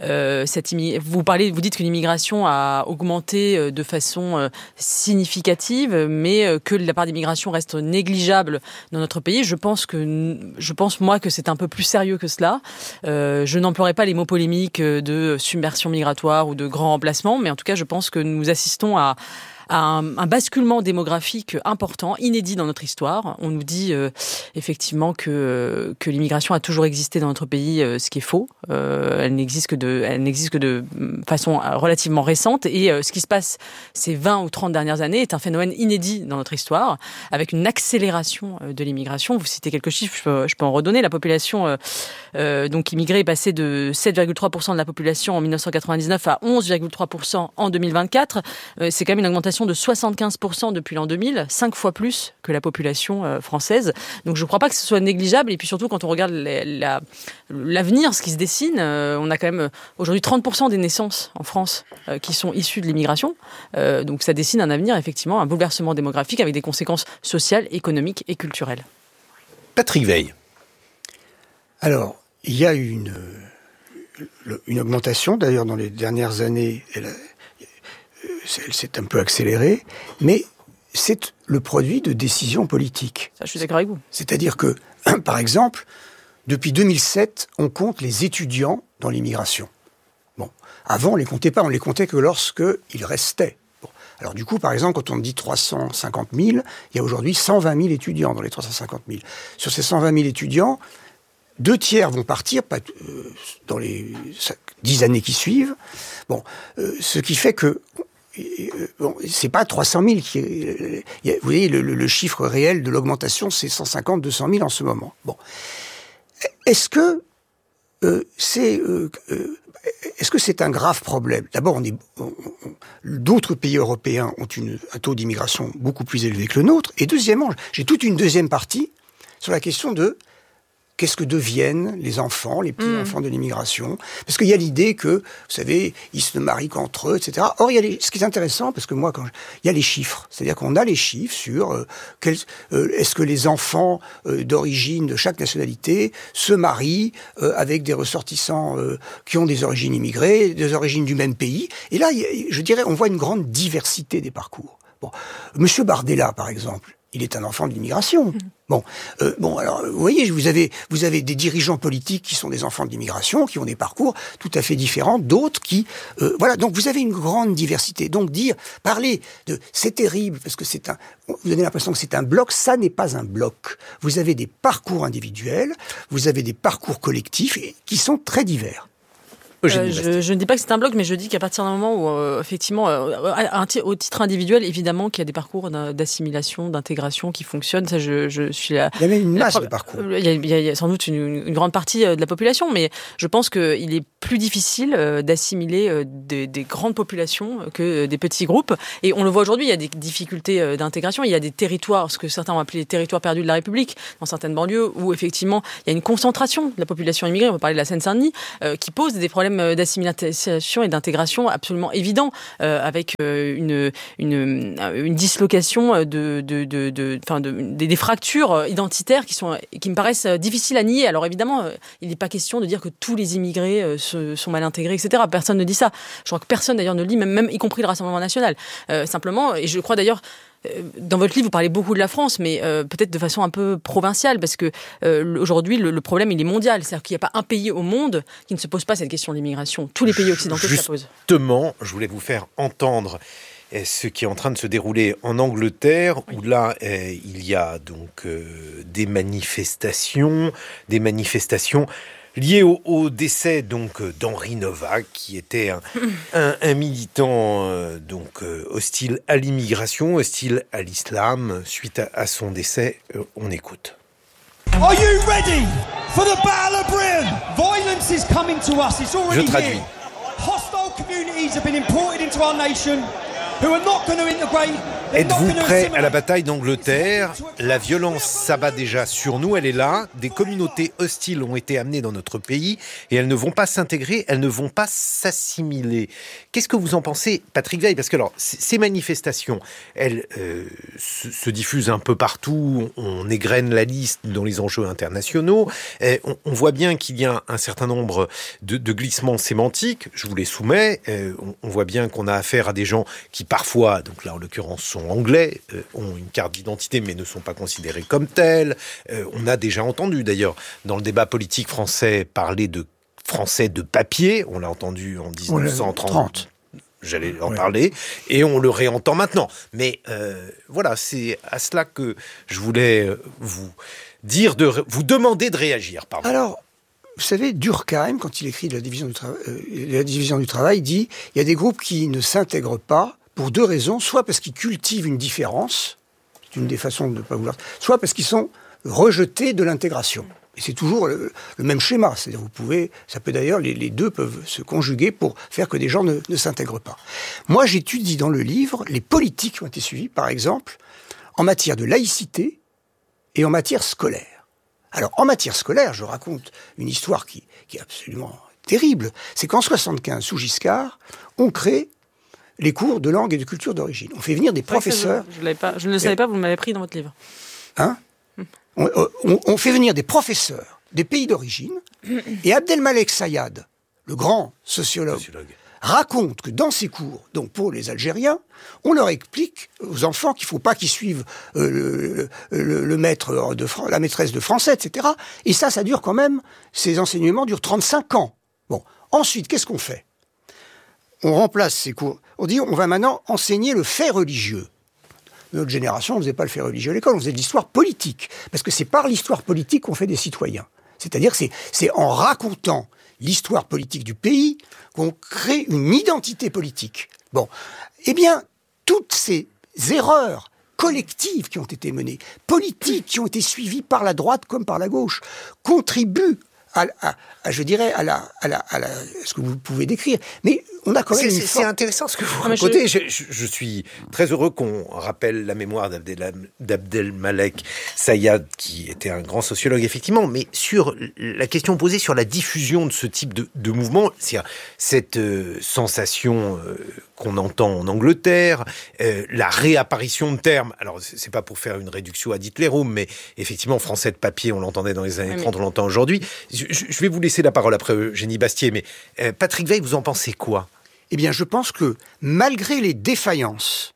vous dites que l'immigration a augmenté de façon significative, mais que la part d'immigration reste négligeable dans notre pays. Je pense moi que c'est un peu plus sérieux que cela. Je n'emploierai pas les mots polémiques de submersion migratoire ou de grand remplacement, mais en tout cas, je pense que nous assistons à un basculement démographique important, inédit dans notre histoire. On nous dit effectivement que l'immigration a toujours existé dans notre pays, ce qui est faux. Elle n'existe que de façon relativement récente. Et ce qui se passe ces 20 ou 30 dernières années est un phénomène inédit dans notre histoire, avec une accélération de l'immigration. Vous citez quelques chiffres, je peux en redonner. La population donc immigrée est passée de 7,3% de la population en 1999 à 11,3% en 2024. C'est quand même une augmentation de 75% depuis l'an 2000, 5 fois plus que la population française. Donc je ne crois pas que ce soit négligeable. Et puis surtout, quand on regarde l'avenir, ce qui se dessine, on a quand même aujourd'hui 30% des naissances en France qui sont issues de l'immigration. Donc ça dessine un avenir, effectivement, un bouleversement démographique avec des conséquences sociales, économiques et culturelles. Patrick Weil. Alors, il y a eu une augmentation, d'ailleurs dans les dernières années, elle s'est un peu accélérée, mais c'est le produit de décisions politiques. Ça, je suis d'accord avec vous. C'est-à-dire que, par exemple, depuis 2007, on compte les étudiants dans l'immigration. Bon, avant, on les comptait pas, on les comptait que lorsqu'ils restaient. Bon. Alors du coup, par exemple, quand on dit 350 000, il y a aujourd'hui 120 000 étudiants dans les 350 000. Sur ces 120 000 étudiants, 2 tiers vont partir dans les 10 années qui suivent. Bon, ce qui fait que c'est pas 300 000 vous voyez, le chiffre réel de l'augmentation, c'est 150, 200 000 en ce moment. Bon. Est-ce que c'est un grave problème? D'abord, d'autres pays européens ont un taux d'immigration beaucoup plus élevé que le nôtre. Et deuxièmement, j'ai toute une deuxième partie sur la question de qu'est-ce que deviennent les enfants, les petits-enfants de l'immigration? Parce qu'il y a l'idée que, vous savez, ils se marient qu'entre eux, etc. Or, ce qui est intéressant, parce que moi, il y a les chiffres. C'est-à-dire qu'on a les chiffres sur est-ce que les enfants d'origine de chaque nationalité se marient avec des ressortissants qui ont des origines immigrées, des origines du même pays. Et là, je dirais, on voit une grande diversité des parcours. Bon, Monsieur Bardella, par exemple, il est un enfant de l'immigration. Bon, alors, vous voyez, vous avez des dirigeants politiques qui sont des enfants de l'immigration, qui ont des parcours tout à fait différents, d'autres qui, voilà. Donc, vous avez une grande diversité. Donc, parler de, c'est terrible parce que vous donnez l'impression que c'est un bloc, ça n'est pas un bloc. Vous avez des parcours individuels, vous avez des parcours collectifs qui sont très divers. Je ne dis pas que c'est un bloc, mais je dis qu'à partir d'un moment où, effectivement, au titre individuel, évidemment qu'il y a des parcours d'assimilation, d'intégration qui fonctionnent. Ça, je suis là. Il y a même une masse de parcours. Il y a sans doute une grande partie de la population, mais je pense qu'il est plus difficile d'assimiler des grandes populations que des petits groupes. Et on le voit aujourd'hui, il y a des difficultés d'intégration. Il y a des territoires, ce que certains ont appelé les territoires perdus de la République, dans certaines banlieues, où effectivement, il y a une concentration de la population immigrée. On va parler de la Seine-Saint-Denis, qui pose des problèmes d'assimilation et d'intégration absolument évident, avec une dislocation des fractures identitaires qui me paraissent difficiles à nier. Alors évidemment, il n'est pas question de dire que tous les immigrés sont mal intégrés, etc. Personne ne dit ça. Je crois que personne d'ailleurs ne le dit, même y compris le Rassemblement national. Simplement, et je crois d'ailleurs, dans votre livre, vous parlez beaucoup de la France, mais peut-être de façon un peu provinciale, parce que aujourd'hui, le problème, il est mondial. C'est-à-dire qu'il n'y a pas un pays au monde qui ne se pose pas cette question de l'immigration. Tous les pays occidentaux se la posent. Justement, je voulais vous faire entendre ce qui est en train de se dérouler en Angleterre, où là, il y a donc des manifestations lié au décès donc d'Henri Novak, qui était un militant hostile à l'immigration, hostile à l'islam. Suite à son décès, on écoute. Are you ready for the Battle of Britain? Violence is coming to us. It's already here. Hostile communities have been imported into our nation. Êtes-vous prêts à la bataille d'Angleterre? La violence s'abat déjà sur nous, elle est là. Des communautés hostiles ont été amenées dans notre pays et elles ne vont pas s'intégrer, elles ne vont pas s'assimiler. Qu'est-ce que vous en pensez, Patrick Veil? Parce que alors, ces manifestations, elles se diffusent un peu partout, on égrène la liste dans les enjeux internationaux. On voit bien qu'il y a un certain nombre de glissements sémantiques, je vous les soumets. On voit bien qu'on a affaire à des gens qui parfois, donc là en l'occurrence sont anglais, ont une carte d'identité mais ne sont pas considérés comme tels. On a déjà entendu d'ailleurs dans le débat politique français parler de français de papier, on l'a entendu en 1930. J'allais en parler, et on le réentend maintenant. Mais voilà, c'est à cela que je voulais vous demander de réagir. Pardon. Alors, vous savez, Durkheim, quand il écrit de la division du travail, dit il y a des groupes qui ne s'intègrent pas pour deux raisons, soit parce qu'ils cultivent une différence, c'est une des façons de ne pas vouloir, soit parce qu'ils sont rejetés de l'intégration. Et c'est toujours le même schéma, c'est-à-dire ça peut d'ailleurs, les deux peuvent se conjuguer pour faire que des gens ne s'intègrent pas. Moi, j'étudie dans le livre les politiques qui ont été suivies, par exemple, en matière de laïcité et en matière scolaire. Alors, en matière scolaire, je raconte une histoire qui est absolument terrible. C'est qu'en 1975, sous Giscard, on crée les cours de langue et de culture d'origine. On fait venir des professeurs... Je ne le savais pas, vous m'avez pris dans votre livre. Hein ? On fait venir des professeurs des pays d'origine, et Abdelmalek Sayad, le grand sociologue, raconte que dans ses cours, donc pour les Algériens, on leur explique aux enfants qu'il ne faut pas qu'ils suivent le maître la maîtresse de français, etc. Et ça dure quand même, ces enseignements durent 35 ans. Bon, ensuite, qu'est-ce qu'on fait ? On remplace ces cours. On dit, on va maintenant enseigner le fait religieux. Notre génération, on ne faisait pas le fait religieux à l'école, on faisait de l'histoire politique. Parce que c'est par l'histoire politique qu'on fait des citoyens. C'est-à-dire que c'est en racontant l'histoire politique du pays qu'on crée une identité politique. Bon, eh bien, toutes ces erreurs collectives qui ont été menées, politiques qui ont été suivies par la droite comme par la gauche, contribuent à ce que vous pouvez décrire. Mais on a quand même c'est intéressant ce que vous racontez. Je suis très heureux qu'on rappelle la mémoire d'Abdelmalek Sayad, qui était un grand sociologue, effectivement, mais sur la question posée sur la diffusion de ce type de mouvement, c'est-à-dire cette sensation qu'on entend en Angleterre, la réapparition de termes. Alors, c'est pas pour faire une réduction ad Hitlerum, mais effectivement, français de papier, on l'entendait dans les années 30, on l'entend aujourd'hui. Je vais vous laisser la parole après Eugénie Bastier, mais Patrick Weil, vous en pensez quoi ? Eh bien, je pense que malgré les défaillances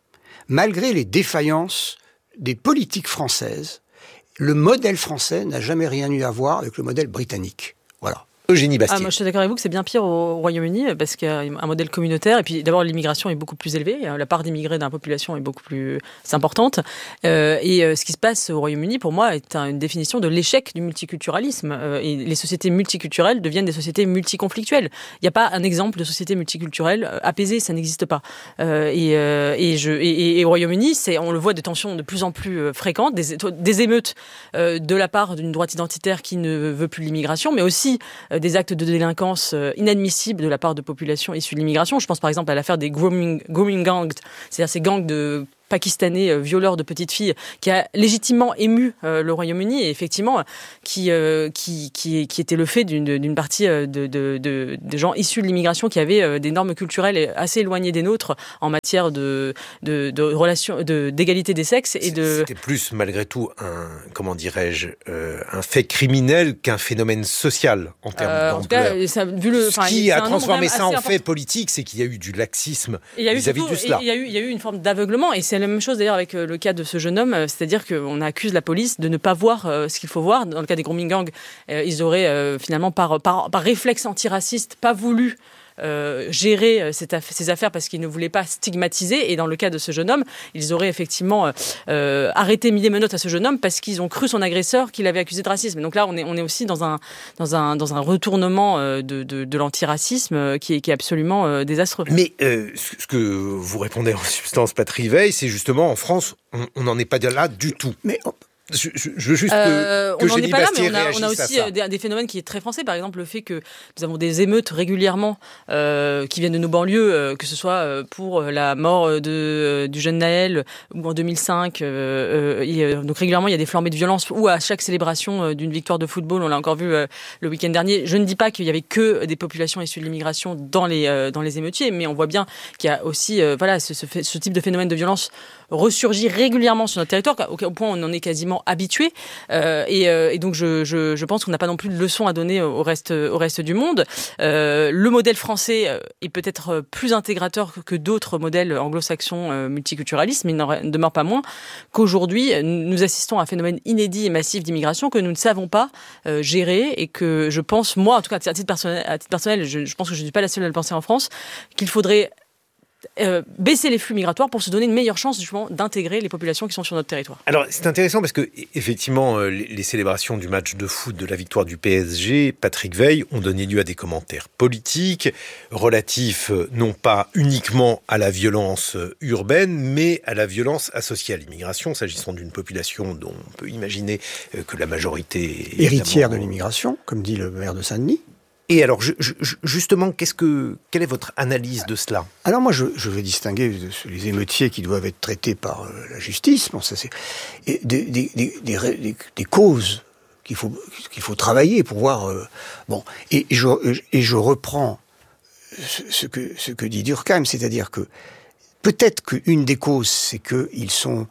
des politiques françaises, le modèle français n'a jamais rien eu à voir avec le modèle britannique. Voilà. Eugénie Bastier. Moi, je suis d'accord avec vous que c'est bien pire au Royaume-Uni parce qu'il y a un modèle communautaire et puis d'abord l'immigration est beaucoup plus élevée, la part d'immigrés dans la population est beaucoup plus importante et ce qui se passe au Royaume-Uni pour moi est une définition de l'échec du multiculturalisme et les sociétés multiculturelles deviennent des sociétés multiconflictuelles. Il n'y a pas un exemple de société multiculturelle apaisée, ça n'existe pas. Et au Royaume-Uni, on le voit, des tensions de plus en plus fréquentes, des émeutes de la part d'une droite identitaire qui ne veut plus l'immigration, mais aussi des actes de délinquance inadmissibles de la part de populations issues de l'immigration. Je pense par exemple à l'affaire des grooming gangs, c'est-à-dire ces gangs de pakistanais violeurs de petites filles qui a légitimement ému le Royaume-Uni et effectivement qui était le fait d'une partie de gens issus de l'immigration qui avaient des normes culturelles assez éloignées des nôtres en matière de relations d'égalité des sexes et C'était plus malgré tout un fait criminel qu'un phénomène social en termes d'ampleur. Ce qui a transformé ça en fait politique, c'est qu'il y a eu du laxisme vis-à-vis de cela. Il y a eu une forme d'aveuglement et c'est la même chose d'ailleurs avec le cas de ce jeune homme, c'est-à-dire qu'on accuse la police de ne pas voir ce qu'il faut voir. Dans le cas des grooming gangs, ils auraient finalement par réflexe antiraciste pas voulu gérer ces affaires parce qu'ils ne voulaient pas stigmatiser. Et dans le cas de ce jeune homme, ils auraient effectivement arrêté mis des menottes à ce jeune homme parce qu'ils ont cru son agresseur qu'il avait accusé de racisme. Donc là, on est aussi dans un retournement de l'antiracisme qui est absolument désastreux. Mais ce que vous répondez en substance, Patrick Weil, c'est justement en France, on n'en est pas là du tout. Mais je veux juste que on n'en est pas là, mais on a aussi ça. Des phénomènes qui est très français. Par exemple, le fait que nous avons des émeutes régulièrement qui viennent de nos banlieues, que ce soit pour la mort du jeune Naël ou en 2005. Donc régulièrement, il y a des flambées de violence ou à chaque célébration d'une victoire de football. On l'a encore vu le week-end dernier. Je ne dis pas qu'il y avait que des populations issues de l'immigration dans les émeutiers, mais on voit bien qu'il y a aussi ce type de phénomène de violence ressurgit régulièrement sur notre territoire, au point où on en est quasiment habitué. Et donc, je pense qu'on n'a pas non plus de leçons à donner au reste du monde. Le modèle français est peut-être plus intégrateur que d'autres modèles anglo-saxons multiculturalistes, mais il n'en demeure pas moins qu'aujourd'hui, nous assistons à un phénomène inédit et massif d'immigration que nous ne savons pas gérer et que je pense, moi, en tout cas, à titre personnel, je pense que je ne suis pas la seule à le penser en France, qu'il faudrait baisser les flux migratoires pour se donner une meilleure chance justement d'intégrer les populations qui sont sur notre territoire. Alors c'est intéressant parce que effectivement les célébrations du match de foot de la victoire du PSG, Patrick Weil, ont donné lieu à des commentaires politiques relatifs non pas uniquement à la violence urbaine mais à la violence associée à l'immigration, s'agissant d'une population dont on peut imaginer que la majorité est héritière de l'immigration, comme dit le maire de Saint-Denis. Et alors, justement, quelle est votre analyse de cela ? Alors moi, je vais distinguer les émeutiers qui doivent être traités par la justice. Bon, ça c'est des causes qu'il faut travailler pour voir. Et je reprends ce que dit Durkheim, c'est-à-dire que peut-être qu'une des causes, c'est qu'ils sont,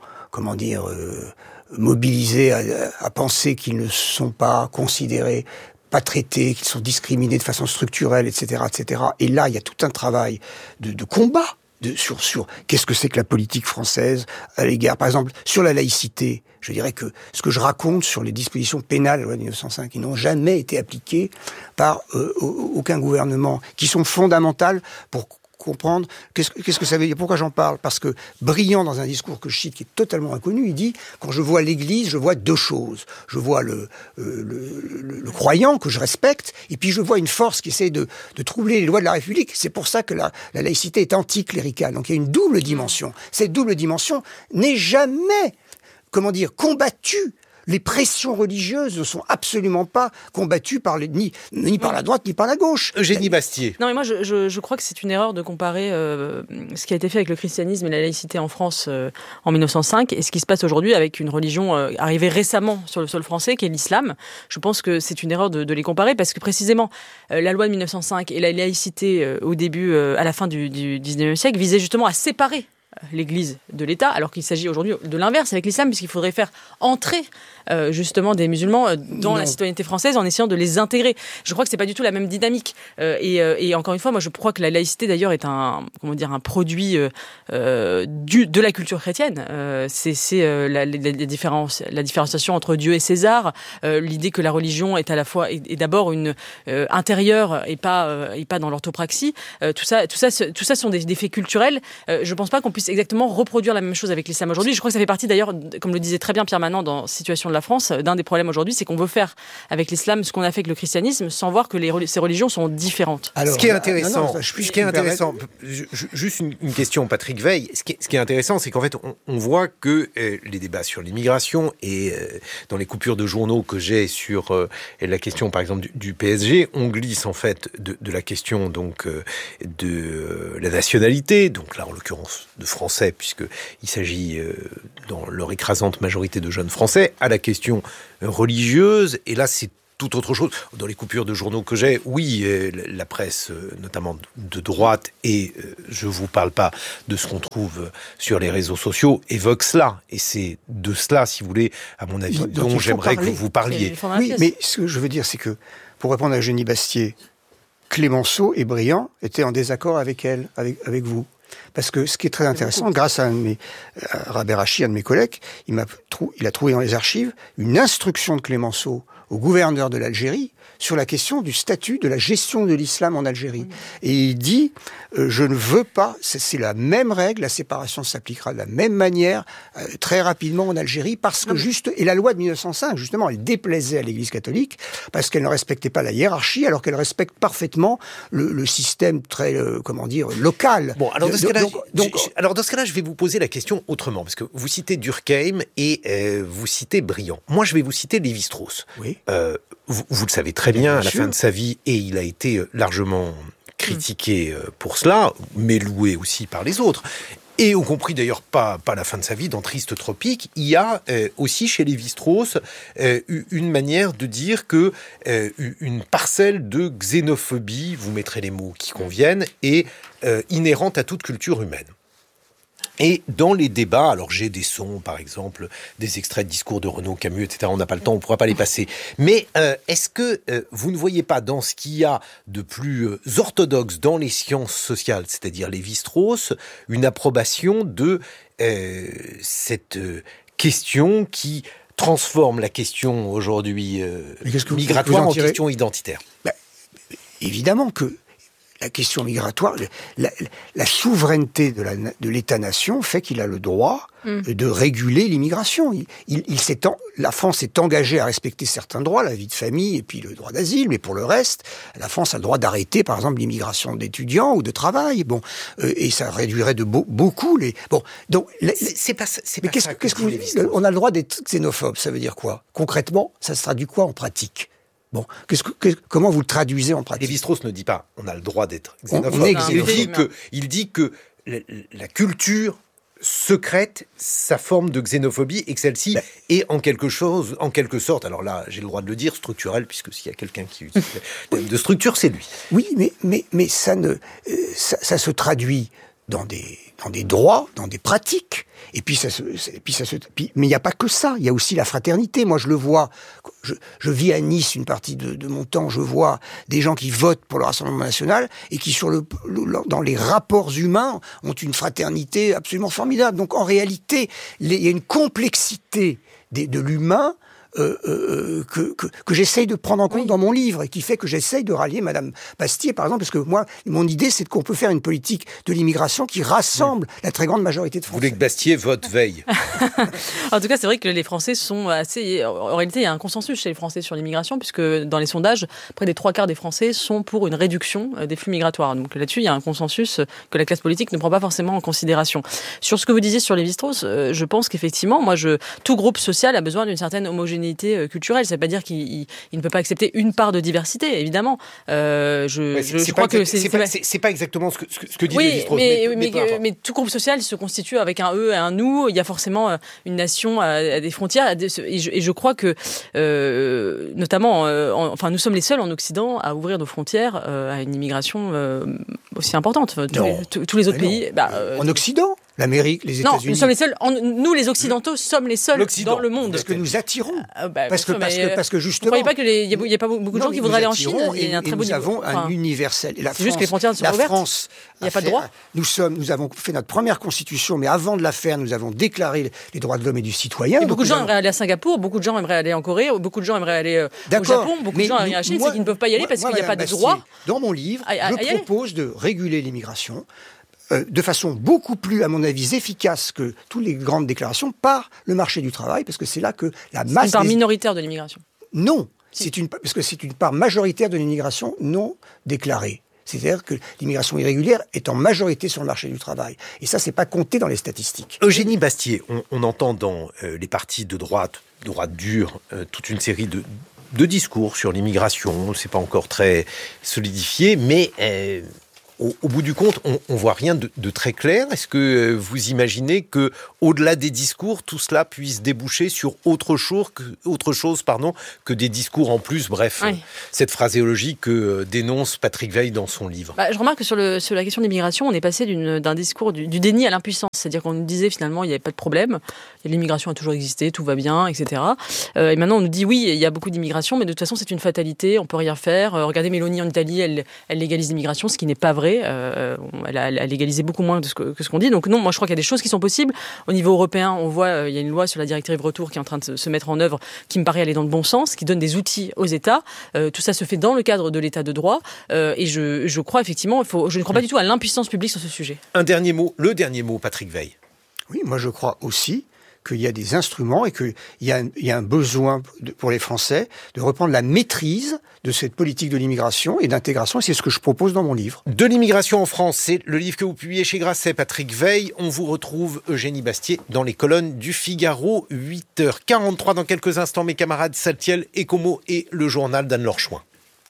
mobilisés à penser qu'ils ne sont pas considérés, pas traités, qu'ils sont discriminés de façon structurelle, etc., etc. Et là, il y a tout un travail de combat sur qu'est-ce que c'est que la politique française à l'égard, par exemple, sur la laïcité. Je dirais que ce que je raconte sur les dispositions pénales de la loi de 1905 qui n'ont jamais été appliquées par aucun gouvernement, qui sont fondamentales pour comprendre qu'est-ce que ça veut dire. Pourquoi j'en parle ? Parce que Briand, dans un discours que je cite, qui est totalement inconnu, il dit « Quand je vois l'Église, je vois deux choses. Je vois le croyant que je respecte, et puis je vois une force qui essaie de troubler les lois de la République. » C'est pour ça que la laïcité est anticléricale. Donc il y a une double dimension. Cette double dimension n'est jamais, combattue. Les pressions religieuses ne sont absolument pas combattues ni par la droite ni par la gauche. Eugénie Bastier. Non, mais moi, je crois que c'est une erreur de comparer ce qui a été fait avec le christianisme et la laïcité en France en 1905 et ce qui se passe aujourd'hui avec une religion arrivée récemment sur le sol français, qui est l'islam. Je pense que c'est une erreur de les comparer parce que précisément, la loi de 1905 et la laïcité au début, à la fin du 19e siècle, visaient justement à séparer l'Église de l'État, alors qu'il s'agit aujourd'hui de l'inverse avec l'islam, puisqu'il faudrait faire entrer justement des musulmans dans la citoyenneté française en essayant de les intégrer. Je crois que c'est pas du tout la même dynamique. Et encore une fois, moi je crois que la laïcité d'ailleurs est un produit de la culture chrétienne. C'est la différenciation entre Dieu et César, l'idée que la religion est à la fois est d'abord une intérieure et pas dans l'orthopraxie. Tout ça sont des faits culturels. Je pense pas qu'on puisse exactement reproduire la même chose avec l'islam aujourd'hui. Je crois que ça fait partie d'ailleurs, comme le disait très bien Pierre Manant dans Situation de la France, d'un des problèmes aujourd'hui, c'est qu'on veut faire avec l'islam ce qu'on a fait avec le christianismisme sans voir que ces religions sont différentes. Alors, ce qui est intéressant, juste une question, Patrick Veil, ce qui est intéressant, c'est qu'en fait, on voit que les débats sur l'immigration et dans les coupures de journaux que j'ai sur la question, par exemple, du PSG, on glisse en fait de la question donc de la nationalité, donc là en l'occurrence de français, puisqu'il s'agit dans leur écrasante majorité de jeunes français, à la question religieuse, et là c'est tout autre chose. Dans les coupures de journaux que j'ai, oui, la presse, notamment de droite, et je vous parle pas de ce qu'on trouve sur les réseaux sociaux, évoque cela, et c'est de cela, si vous voulez, à mon avis, dont j'aimerais que vous parliez. Oui, mais ce que je veux dire, c'est que, pour répondre à Eugénie Bastier, Clémenceau et Briand étaient en désaccord avec vous. Parce que ce qui est très intéressant, grâce à Rabeh Rachi, un de mes collègues, il a trouvé dans les archives une instruction de Clémenceau au gouverneur de l'Algérie sur la question du statut de la gestion de l'islam en Algérie. Et il dit, je ne veux pas, c'est la même règle, la séparation s'appliquera de la même manière, très rapidement en Algérie, parce que et la loi de 1905, justement, elle déplaisait à l'Église catholique, parce qu'elle ne respectait pas la hiérarchie, alors qu'elle respecte parfaitement le système très, local. Bon, alors dans ce cas-là, je vais vous poser la question autrement, parce que vous citez Durkheim et vous citez Briand. Moi, je vais vous citer Lévi-Strauss. Oui. Vous le savez très bien, à la fin de sa vie, et il a été largement critiqué pour cela, mais loué aussi par les autres. Et y compris d'ailleurs pas à la fin de sa vie, dans Triste Tropique, il y a aussi chez Lévi-Strauss une manière de dire que une parcelle de xénophobie, vous mettrez les mots qui conviennent, est inhérente à toute culture humaine. Et dans les débats, alors j'ai des sons, par exemple, des extraits de discours de Renaud, Camus, etc., on n'a pas le temps, on ne pourra pas les passer. Mais est-ce que vous ne voyez pas dans ce qu'il y a de plus orthodoxe dans les sciences sociales, c'est-à-dire Lévi-Strauss, une approbation de cette question qui transforme la question aujourd'hui migratoire en question identitaire? Évidemment que la question migratoire, la souveraineté de l'État-nation fait qu'il a le droit de réguler l'immigration. La France s'est engagée à respecter certains droits, la vie de famille et puis le droit d'asile, mais pour le reste, la France a le droit d'arrêter, par exemple, l'immigration d'étudiants ou de travail. Bon, et ça réduirait de beaucoup les. Bon, donc c'est pas ça. Mais qu'est-ce que vous dites ? On a le droit d'être xénophobe. Ça veut dire quoi ? Concrètement, ça se traduit quoi en pratique ? Bon, comment vous le traduisez en pratique ? Lévi-Strauss ne dit pas on a le droit d'être xénophobe. Il dit que la culture secrète sa forme de xénophobie et que celle-ci est en quelque sorte, alors là j'ai le droit de le dire, structurelle, puisque s'il y a quelqu'un qui utilise le terme de structure, c'est lui. Oui, mais ça se traduit dans des droits, dans des pratiques. Et puis mais il n'y a pas que ça. Il y a aussi la fraternité. Moi, je le vois. Je vis à Nice une partie de mon temps. Je vois des gens qui votent pour le Rassemblement national et qui, dans les rapports humains, ont une fraternité absolument formidable. Donc, en réalité, il y a une complexité de l'humain que j'essaye de prendre en compte dans mon livre et qui fait que j'essaye de rallier Madame Bastier, par exemple, parce que moi, mon idée, c'est qu'on peut faire une politique de l'immigration qui rassemble la très grande majorité de Français. Vous voulez que Bastier vote Veil? En tout cas, c'est vrai que les Français sont assez... En réalité, il y a un consensus chez les Français sur l'immigration, puisque dans les sondages, près des 3/4 des Français sont pour une réduction des flux migratoires. Donc là-dessus, il y a un consensus que la classe politique ne prend pas forcément en considération. Sur ce que vous disiez sur Lévi-Strauss, je pense qu'effectivement, tout groupe social a besoin d'une certaine homogénéité culturelle. Ça ne veut pas dire qu'il ne peut pas accepter une part de diversité, évidemment. Je crois que c'est pas exactement ce que dit Lévi-Strauss. Mais tout groupe social se constitue avec un eux et un nous. Il y a forcément une nation à des frontières. Et je crois que, notamment, nous sommes les seuls en Occident à ouvrir nos frontières à une immigration aussi importante. Tous les autres pays... en Occident, l'Amérique, les États-Unis... Non, nous sommes les seuls. Nous, les Occidentaux, sommes les seuls dans le monde. Parce que nous attirons. Parce que justement... Vous ne croyez pas qu'il n'y a pas beaucoup de gens qui voudraient aller en Chine? Et nous avons un universel. C'est juste que les frontières sont ouvertes. France, il n'y a pas de droit. Nous avons fait notre première constitution, mais avant de la faire, nous avons déclaré les droits de l'homme et du citoyen. Et beaucoup de gens aimeraient aller à Singapour, beaucoup de gens aimeraient aller en Corée, beaucoup de gens aimeraient aller au Japon, beaucoup de gens aimeraient aller en Chine, c'est qu'ils ne peuvent pas y aller parce qu'il n'y a pas de droit. Dans mon livre, je propose de réguler l'immigration de façon beaucoup plus, à mon avis, efficace que toutes les grandes déclarations par le marché du travail, parce que c'est là que la masse... C'est une part minoritaire de l'immigration. Non, parce que c'est une part majoritaire de l'immigration non déclarée. C'est-à-dire que l'immigration irrégulière est en majorité sur le marché du travail. Et ça, c'est pas compté dans les statistiques. Eugénie Bastier, on entend dans les partis de droite dure, toute une série de discours sur l'immigration. C'est pas encore très solidifié, mais... Au bout du compte, on voit rien de très clair. Est-ce que vous imaginez que, au-delà des discours, tout cela puisse déboucher sur autre chose que des discours en plus? Bref, cette phraséologie que dénonce Patrick Veil dans son livre. Je remarque que sur la question de l'immigration, on est passé d'un discours du déni à l'impuissance. C'est-à-dire qu'on nous disait finalement il n'y avait pas de problème, l'immigration a toujours existé, tout va bien, etc. Et maintenant on nous dit oui, il y a beaucoup d'immigration, mais de toute façon c'est une fatalité, on peut rien faire. Regardez Mélanie en Italie, elle légalise l'immigration, ce qui n'est pas vrai. Elle a légalisé beaucoup moins que ce qu'on dit. Donc non, moi je crois qu'il y a des choses qui sont possibles. Au niveau européen, on voit, il y a une loi sur la directive retour qui est en train de se mettre en œuvre, qui me paraît aller dans le bon sens, qui donne des outils aux États. Tout ça se fait dans le cadre de l'État de droit. Et je crois effectivement, je ne crois pas du tout à l'impuissance publique sur ce sujet. Le dernier mot, Patrick Veil. Oui, moi je crois aussi qu'il y a des instruments et qu'il y a un besoin pour les Français de reprendre la maîtrise de cette politique de l'immigration et d'intégration. Et c'est ce que je propose dans mon livre. De l'immigration en France, c'est le livre que vous publiez chez Grasset, Patrick Veil. On vous retrouve, Eugénie Bastier, dans les colonnes du Figaro, 8h43. Dans quelques instants, mes camarades Saltiel et Como et le journal d'Anne-Laure Chouin.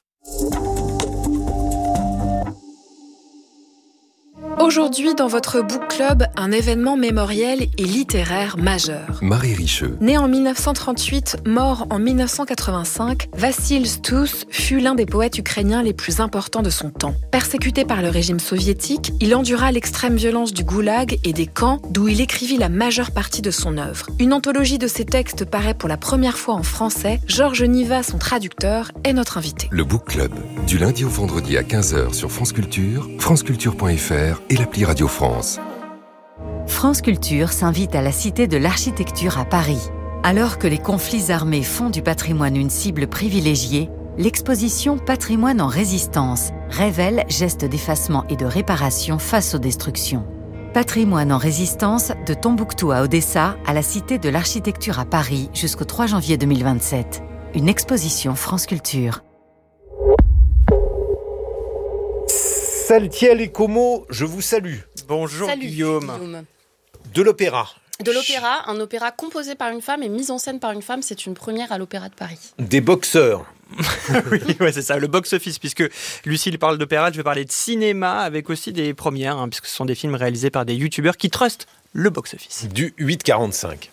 Aujourd'hui, dans votre book club, un événement mémoriel et littéraire majeur. Marie Richeux. Né en 1938, mort en 1985, Vassil Stous fut l'un des poètes ukrainiens les plus importants de son temps. Persécuté par le régime soviétique, il endura l'extrême violence du goulag et des camps d'où il écrivit la majeure partie de son œuvre. Une anthologie de ses textes paraît pour la première fois en français. Georges Niva, son traducteur, est notre invité. Le book club, du lundi au vendredi à 15h sur France Culture, franceculture.fr et l'appli Radio France. France Culture s'invite à la Cité de l'Architecture à Paris. Alors que les conflits armés font du patrimoine une cible privilégiée, l'exposition Patrimoine en résistance révèle gestes d'effacement et de réparation face aux destructions. Patrimoine en résistance de Tombouctou à Odessa à la Cité de l'Architecture à Paris jusqu'au 3 janvier 2027. Une exposition France Culture. Saltiel et Como, je vous salue. Bonjour. Salut, Guillaume. De l'opéra. De l'opéra, un opéra composé par une femme et mis en scène par une femme, c'est une première à l'Opéra de Paris. Des boxeurs. Oui, ouais, c'est ça, le box-office, puisque Lucille parle d'opéra, je vais parler de cinéma avec aussi des premières, puisque ce sont des films réalisés par des youtubeurs qui trustent le box-office. Du 8,45.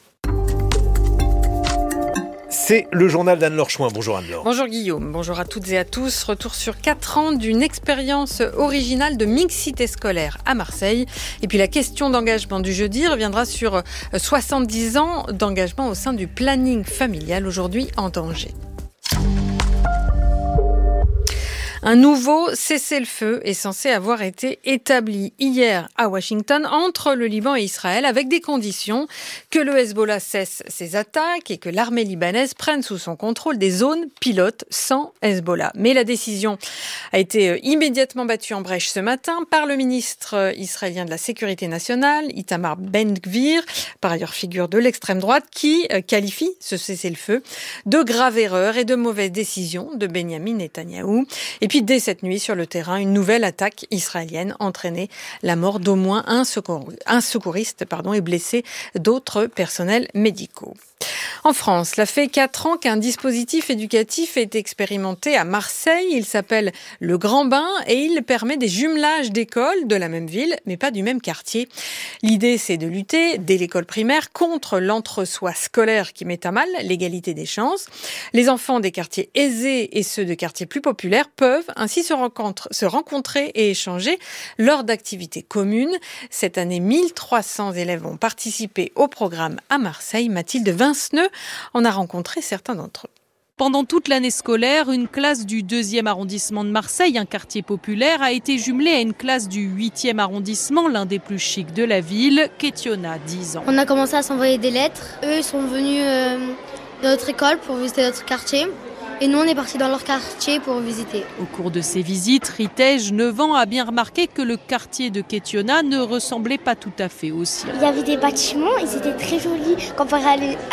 C'est le journal d'Anne-Laure Chouin. Bonjour Anne-Laure. Bonjour Guillaume, bonjour à toutes et à tous. Retour sur 4 ans d'une expérience originale de mixité scolaire à Marseille. Et puis la question d'engagement du jeudi reviendra sur 70 ans d'engagement au sein du planning familial, aujourd'hui en danger. Un nouveau cessez-le-feu est censé avoir été établi hier à Washington entre le Liban et Israël avec des conditions que le Hezbollah cesse ses attaques et que l'armée libanaise prenne sous son contrôle des zones pilotes sans Hezbollah. Mais la décision a été immédiatement battue en brèche ce matin par le ministre israélien de la Sécurité nationale, Itamar Ben-Gvir, par ailleurs figure de l'extrême droite, qui qualifie ce cessez-le-feu de grave erreur et de mauvaise décision de Benyamin Netanyahou. Et puis dès cette nuit sur le terrain, une nouvelle attaque israélienne entraînait la mort d'au moins un secouriste et blessé d'autres personnels médicaux. En France, cela fait 4 ans qu'un dispositif éducatif est expérimenté à Marseille. Il s'appelle le Grand Bain et il permet des jumelages d'écoles de la même ville, mais pas du même quartier. L'idée, c'est de lutter, dès l'école primaire, contre l'entre-soi scolaire qui met à mal l'égalité des chances. Les enfants des quartiers aisés et ceux de quartiers plus populaires peuvent ainsi se rencontrer et échanger lors d'activités communes. Cette année, 1300 élèves ont participé au programme à Marseille. Mathilde Vinceneux en a rencontré certains d'entre eux. Pendant toute l'année scolaire, une classe du 2e arrondissement de Marseille, un quartier populaire, a été jumelée à une classe du 8e arrondissement, l'un des plus chics de la ville, Kétiona, 10 ans. On a commencé à s'envoyer des lettres. Eux sont venus dans notre école pour visiter notre quartier. Et nous, on est partis dans leur quartier pour visiter. Au cours de ces visites, Ritej, 9 ans, a bien remarqué que le quartier de Kétiona ne ressemblait pas tout à fait au sien. Il y avait des bâtiments, ils étaient très jolis comparé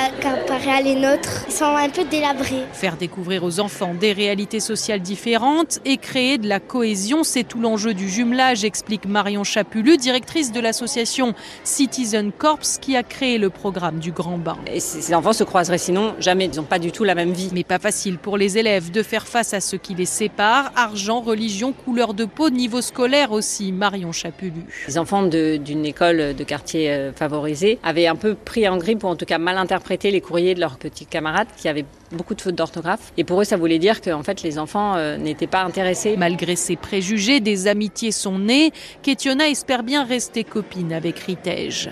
à les nôtres. Ils sont un peu délabrés. Faire découvrir aux enfants des réalités sociales différentes et créer de la cohésion, c'est tout l'enjeu du jumelage, explique Marion Chapulu, directrice de l'association Citizen Corps, qui a créé le programme du Grand Bain. Et ces enfants se croiseraient sinon jamais, ils n'ont pas du tout la même vie. Mais pas facile pour les élèves de faire face à ce qui les sépare, argent, religion, couleur de peau, niveau scolaire aussi, Marion Chapulu. Les enfants d'une école de quartier favorisé avaient un peu pris en grippe ou en tout cas mal interprété les courriers de leurs petits camarades qui avaient beaucoup de fautes d'orthographe. Et pour eux, ça voulait dire que en fait, les enfants n'étaient pas intéressés. Malgré ces préjugés, des amitiés sont nées. Kétiona espère bien rester copine avec Ritej.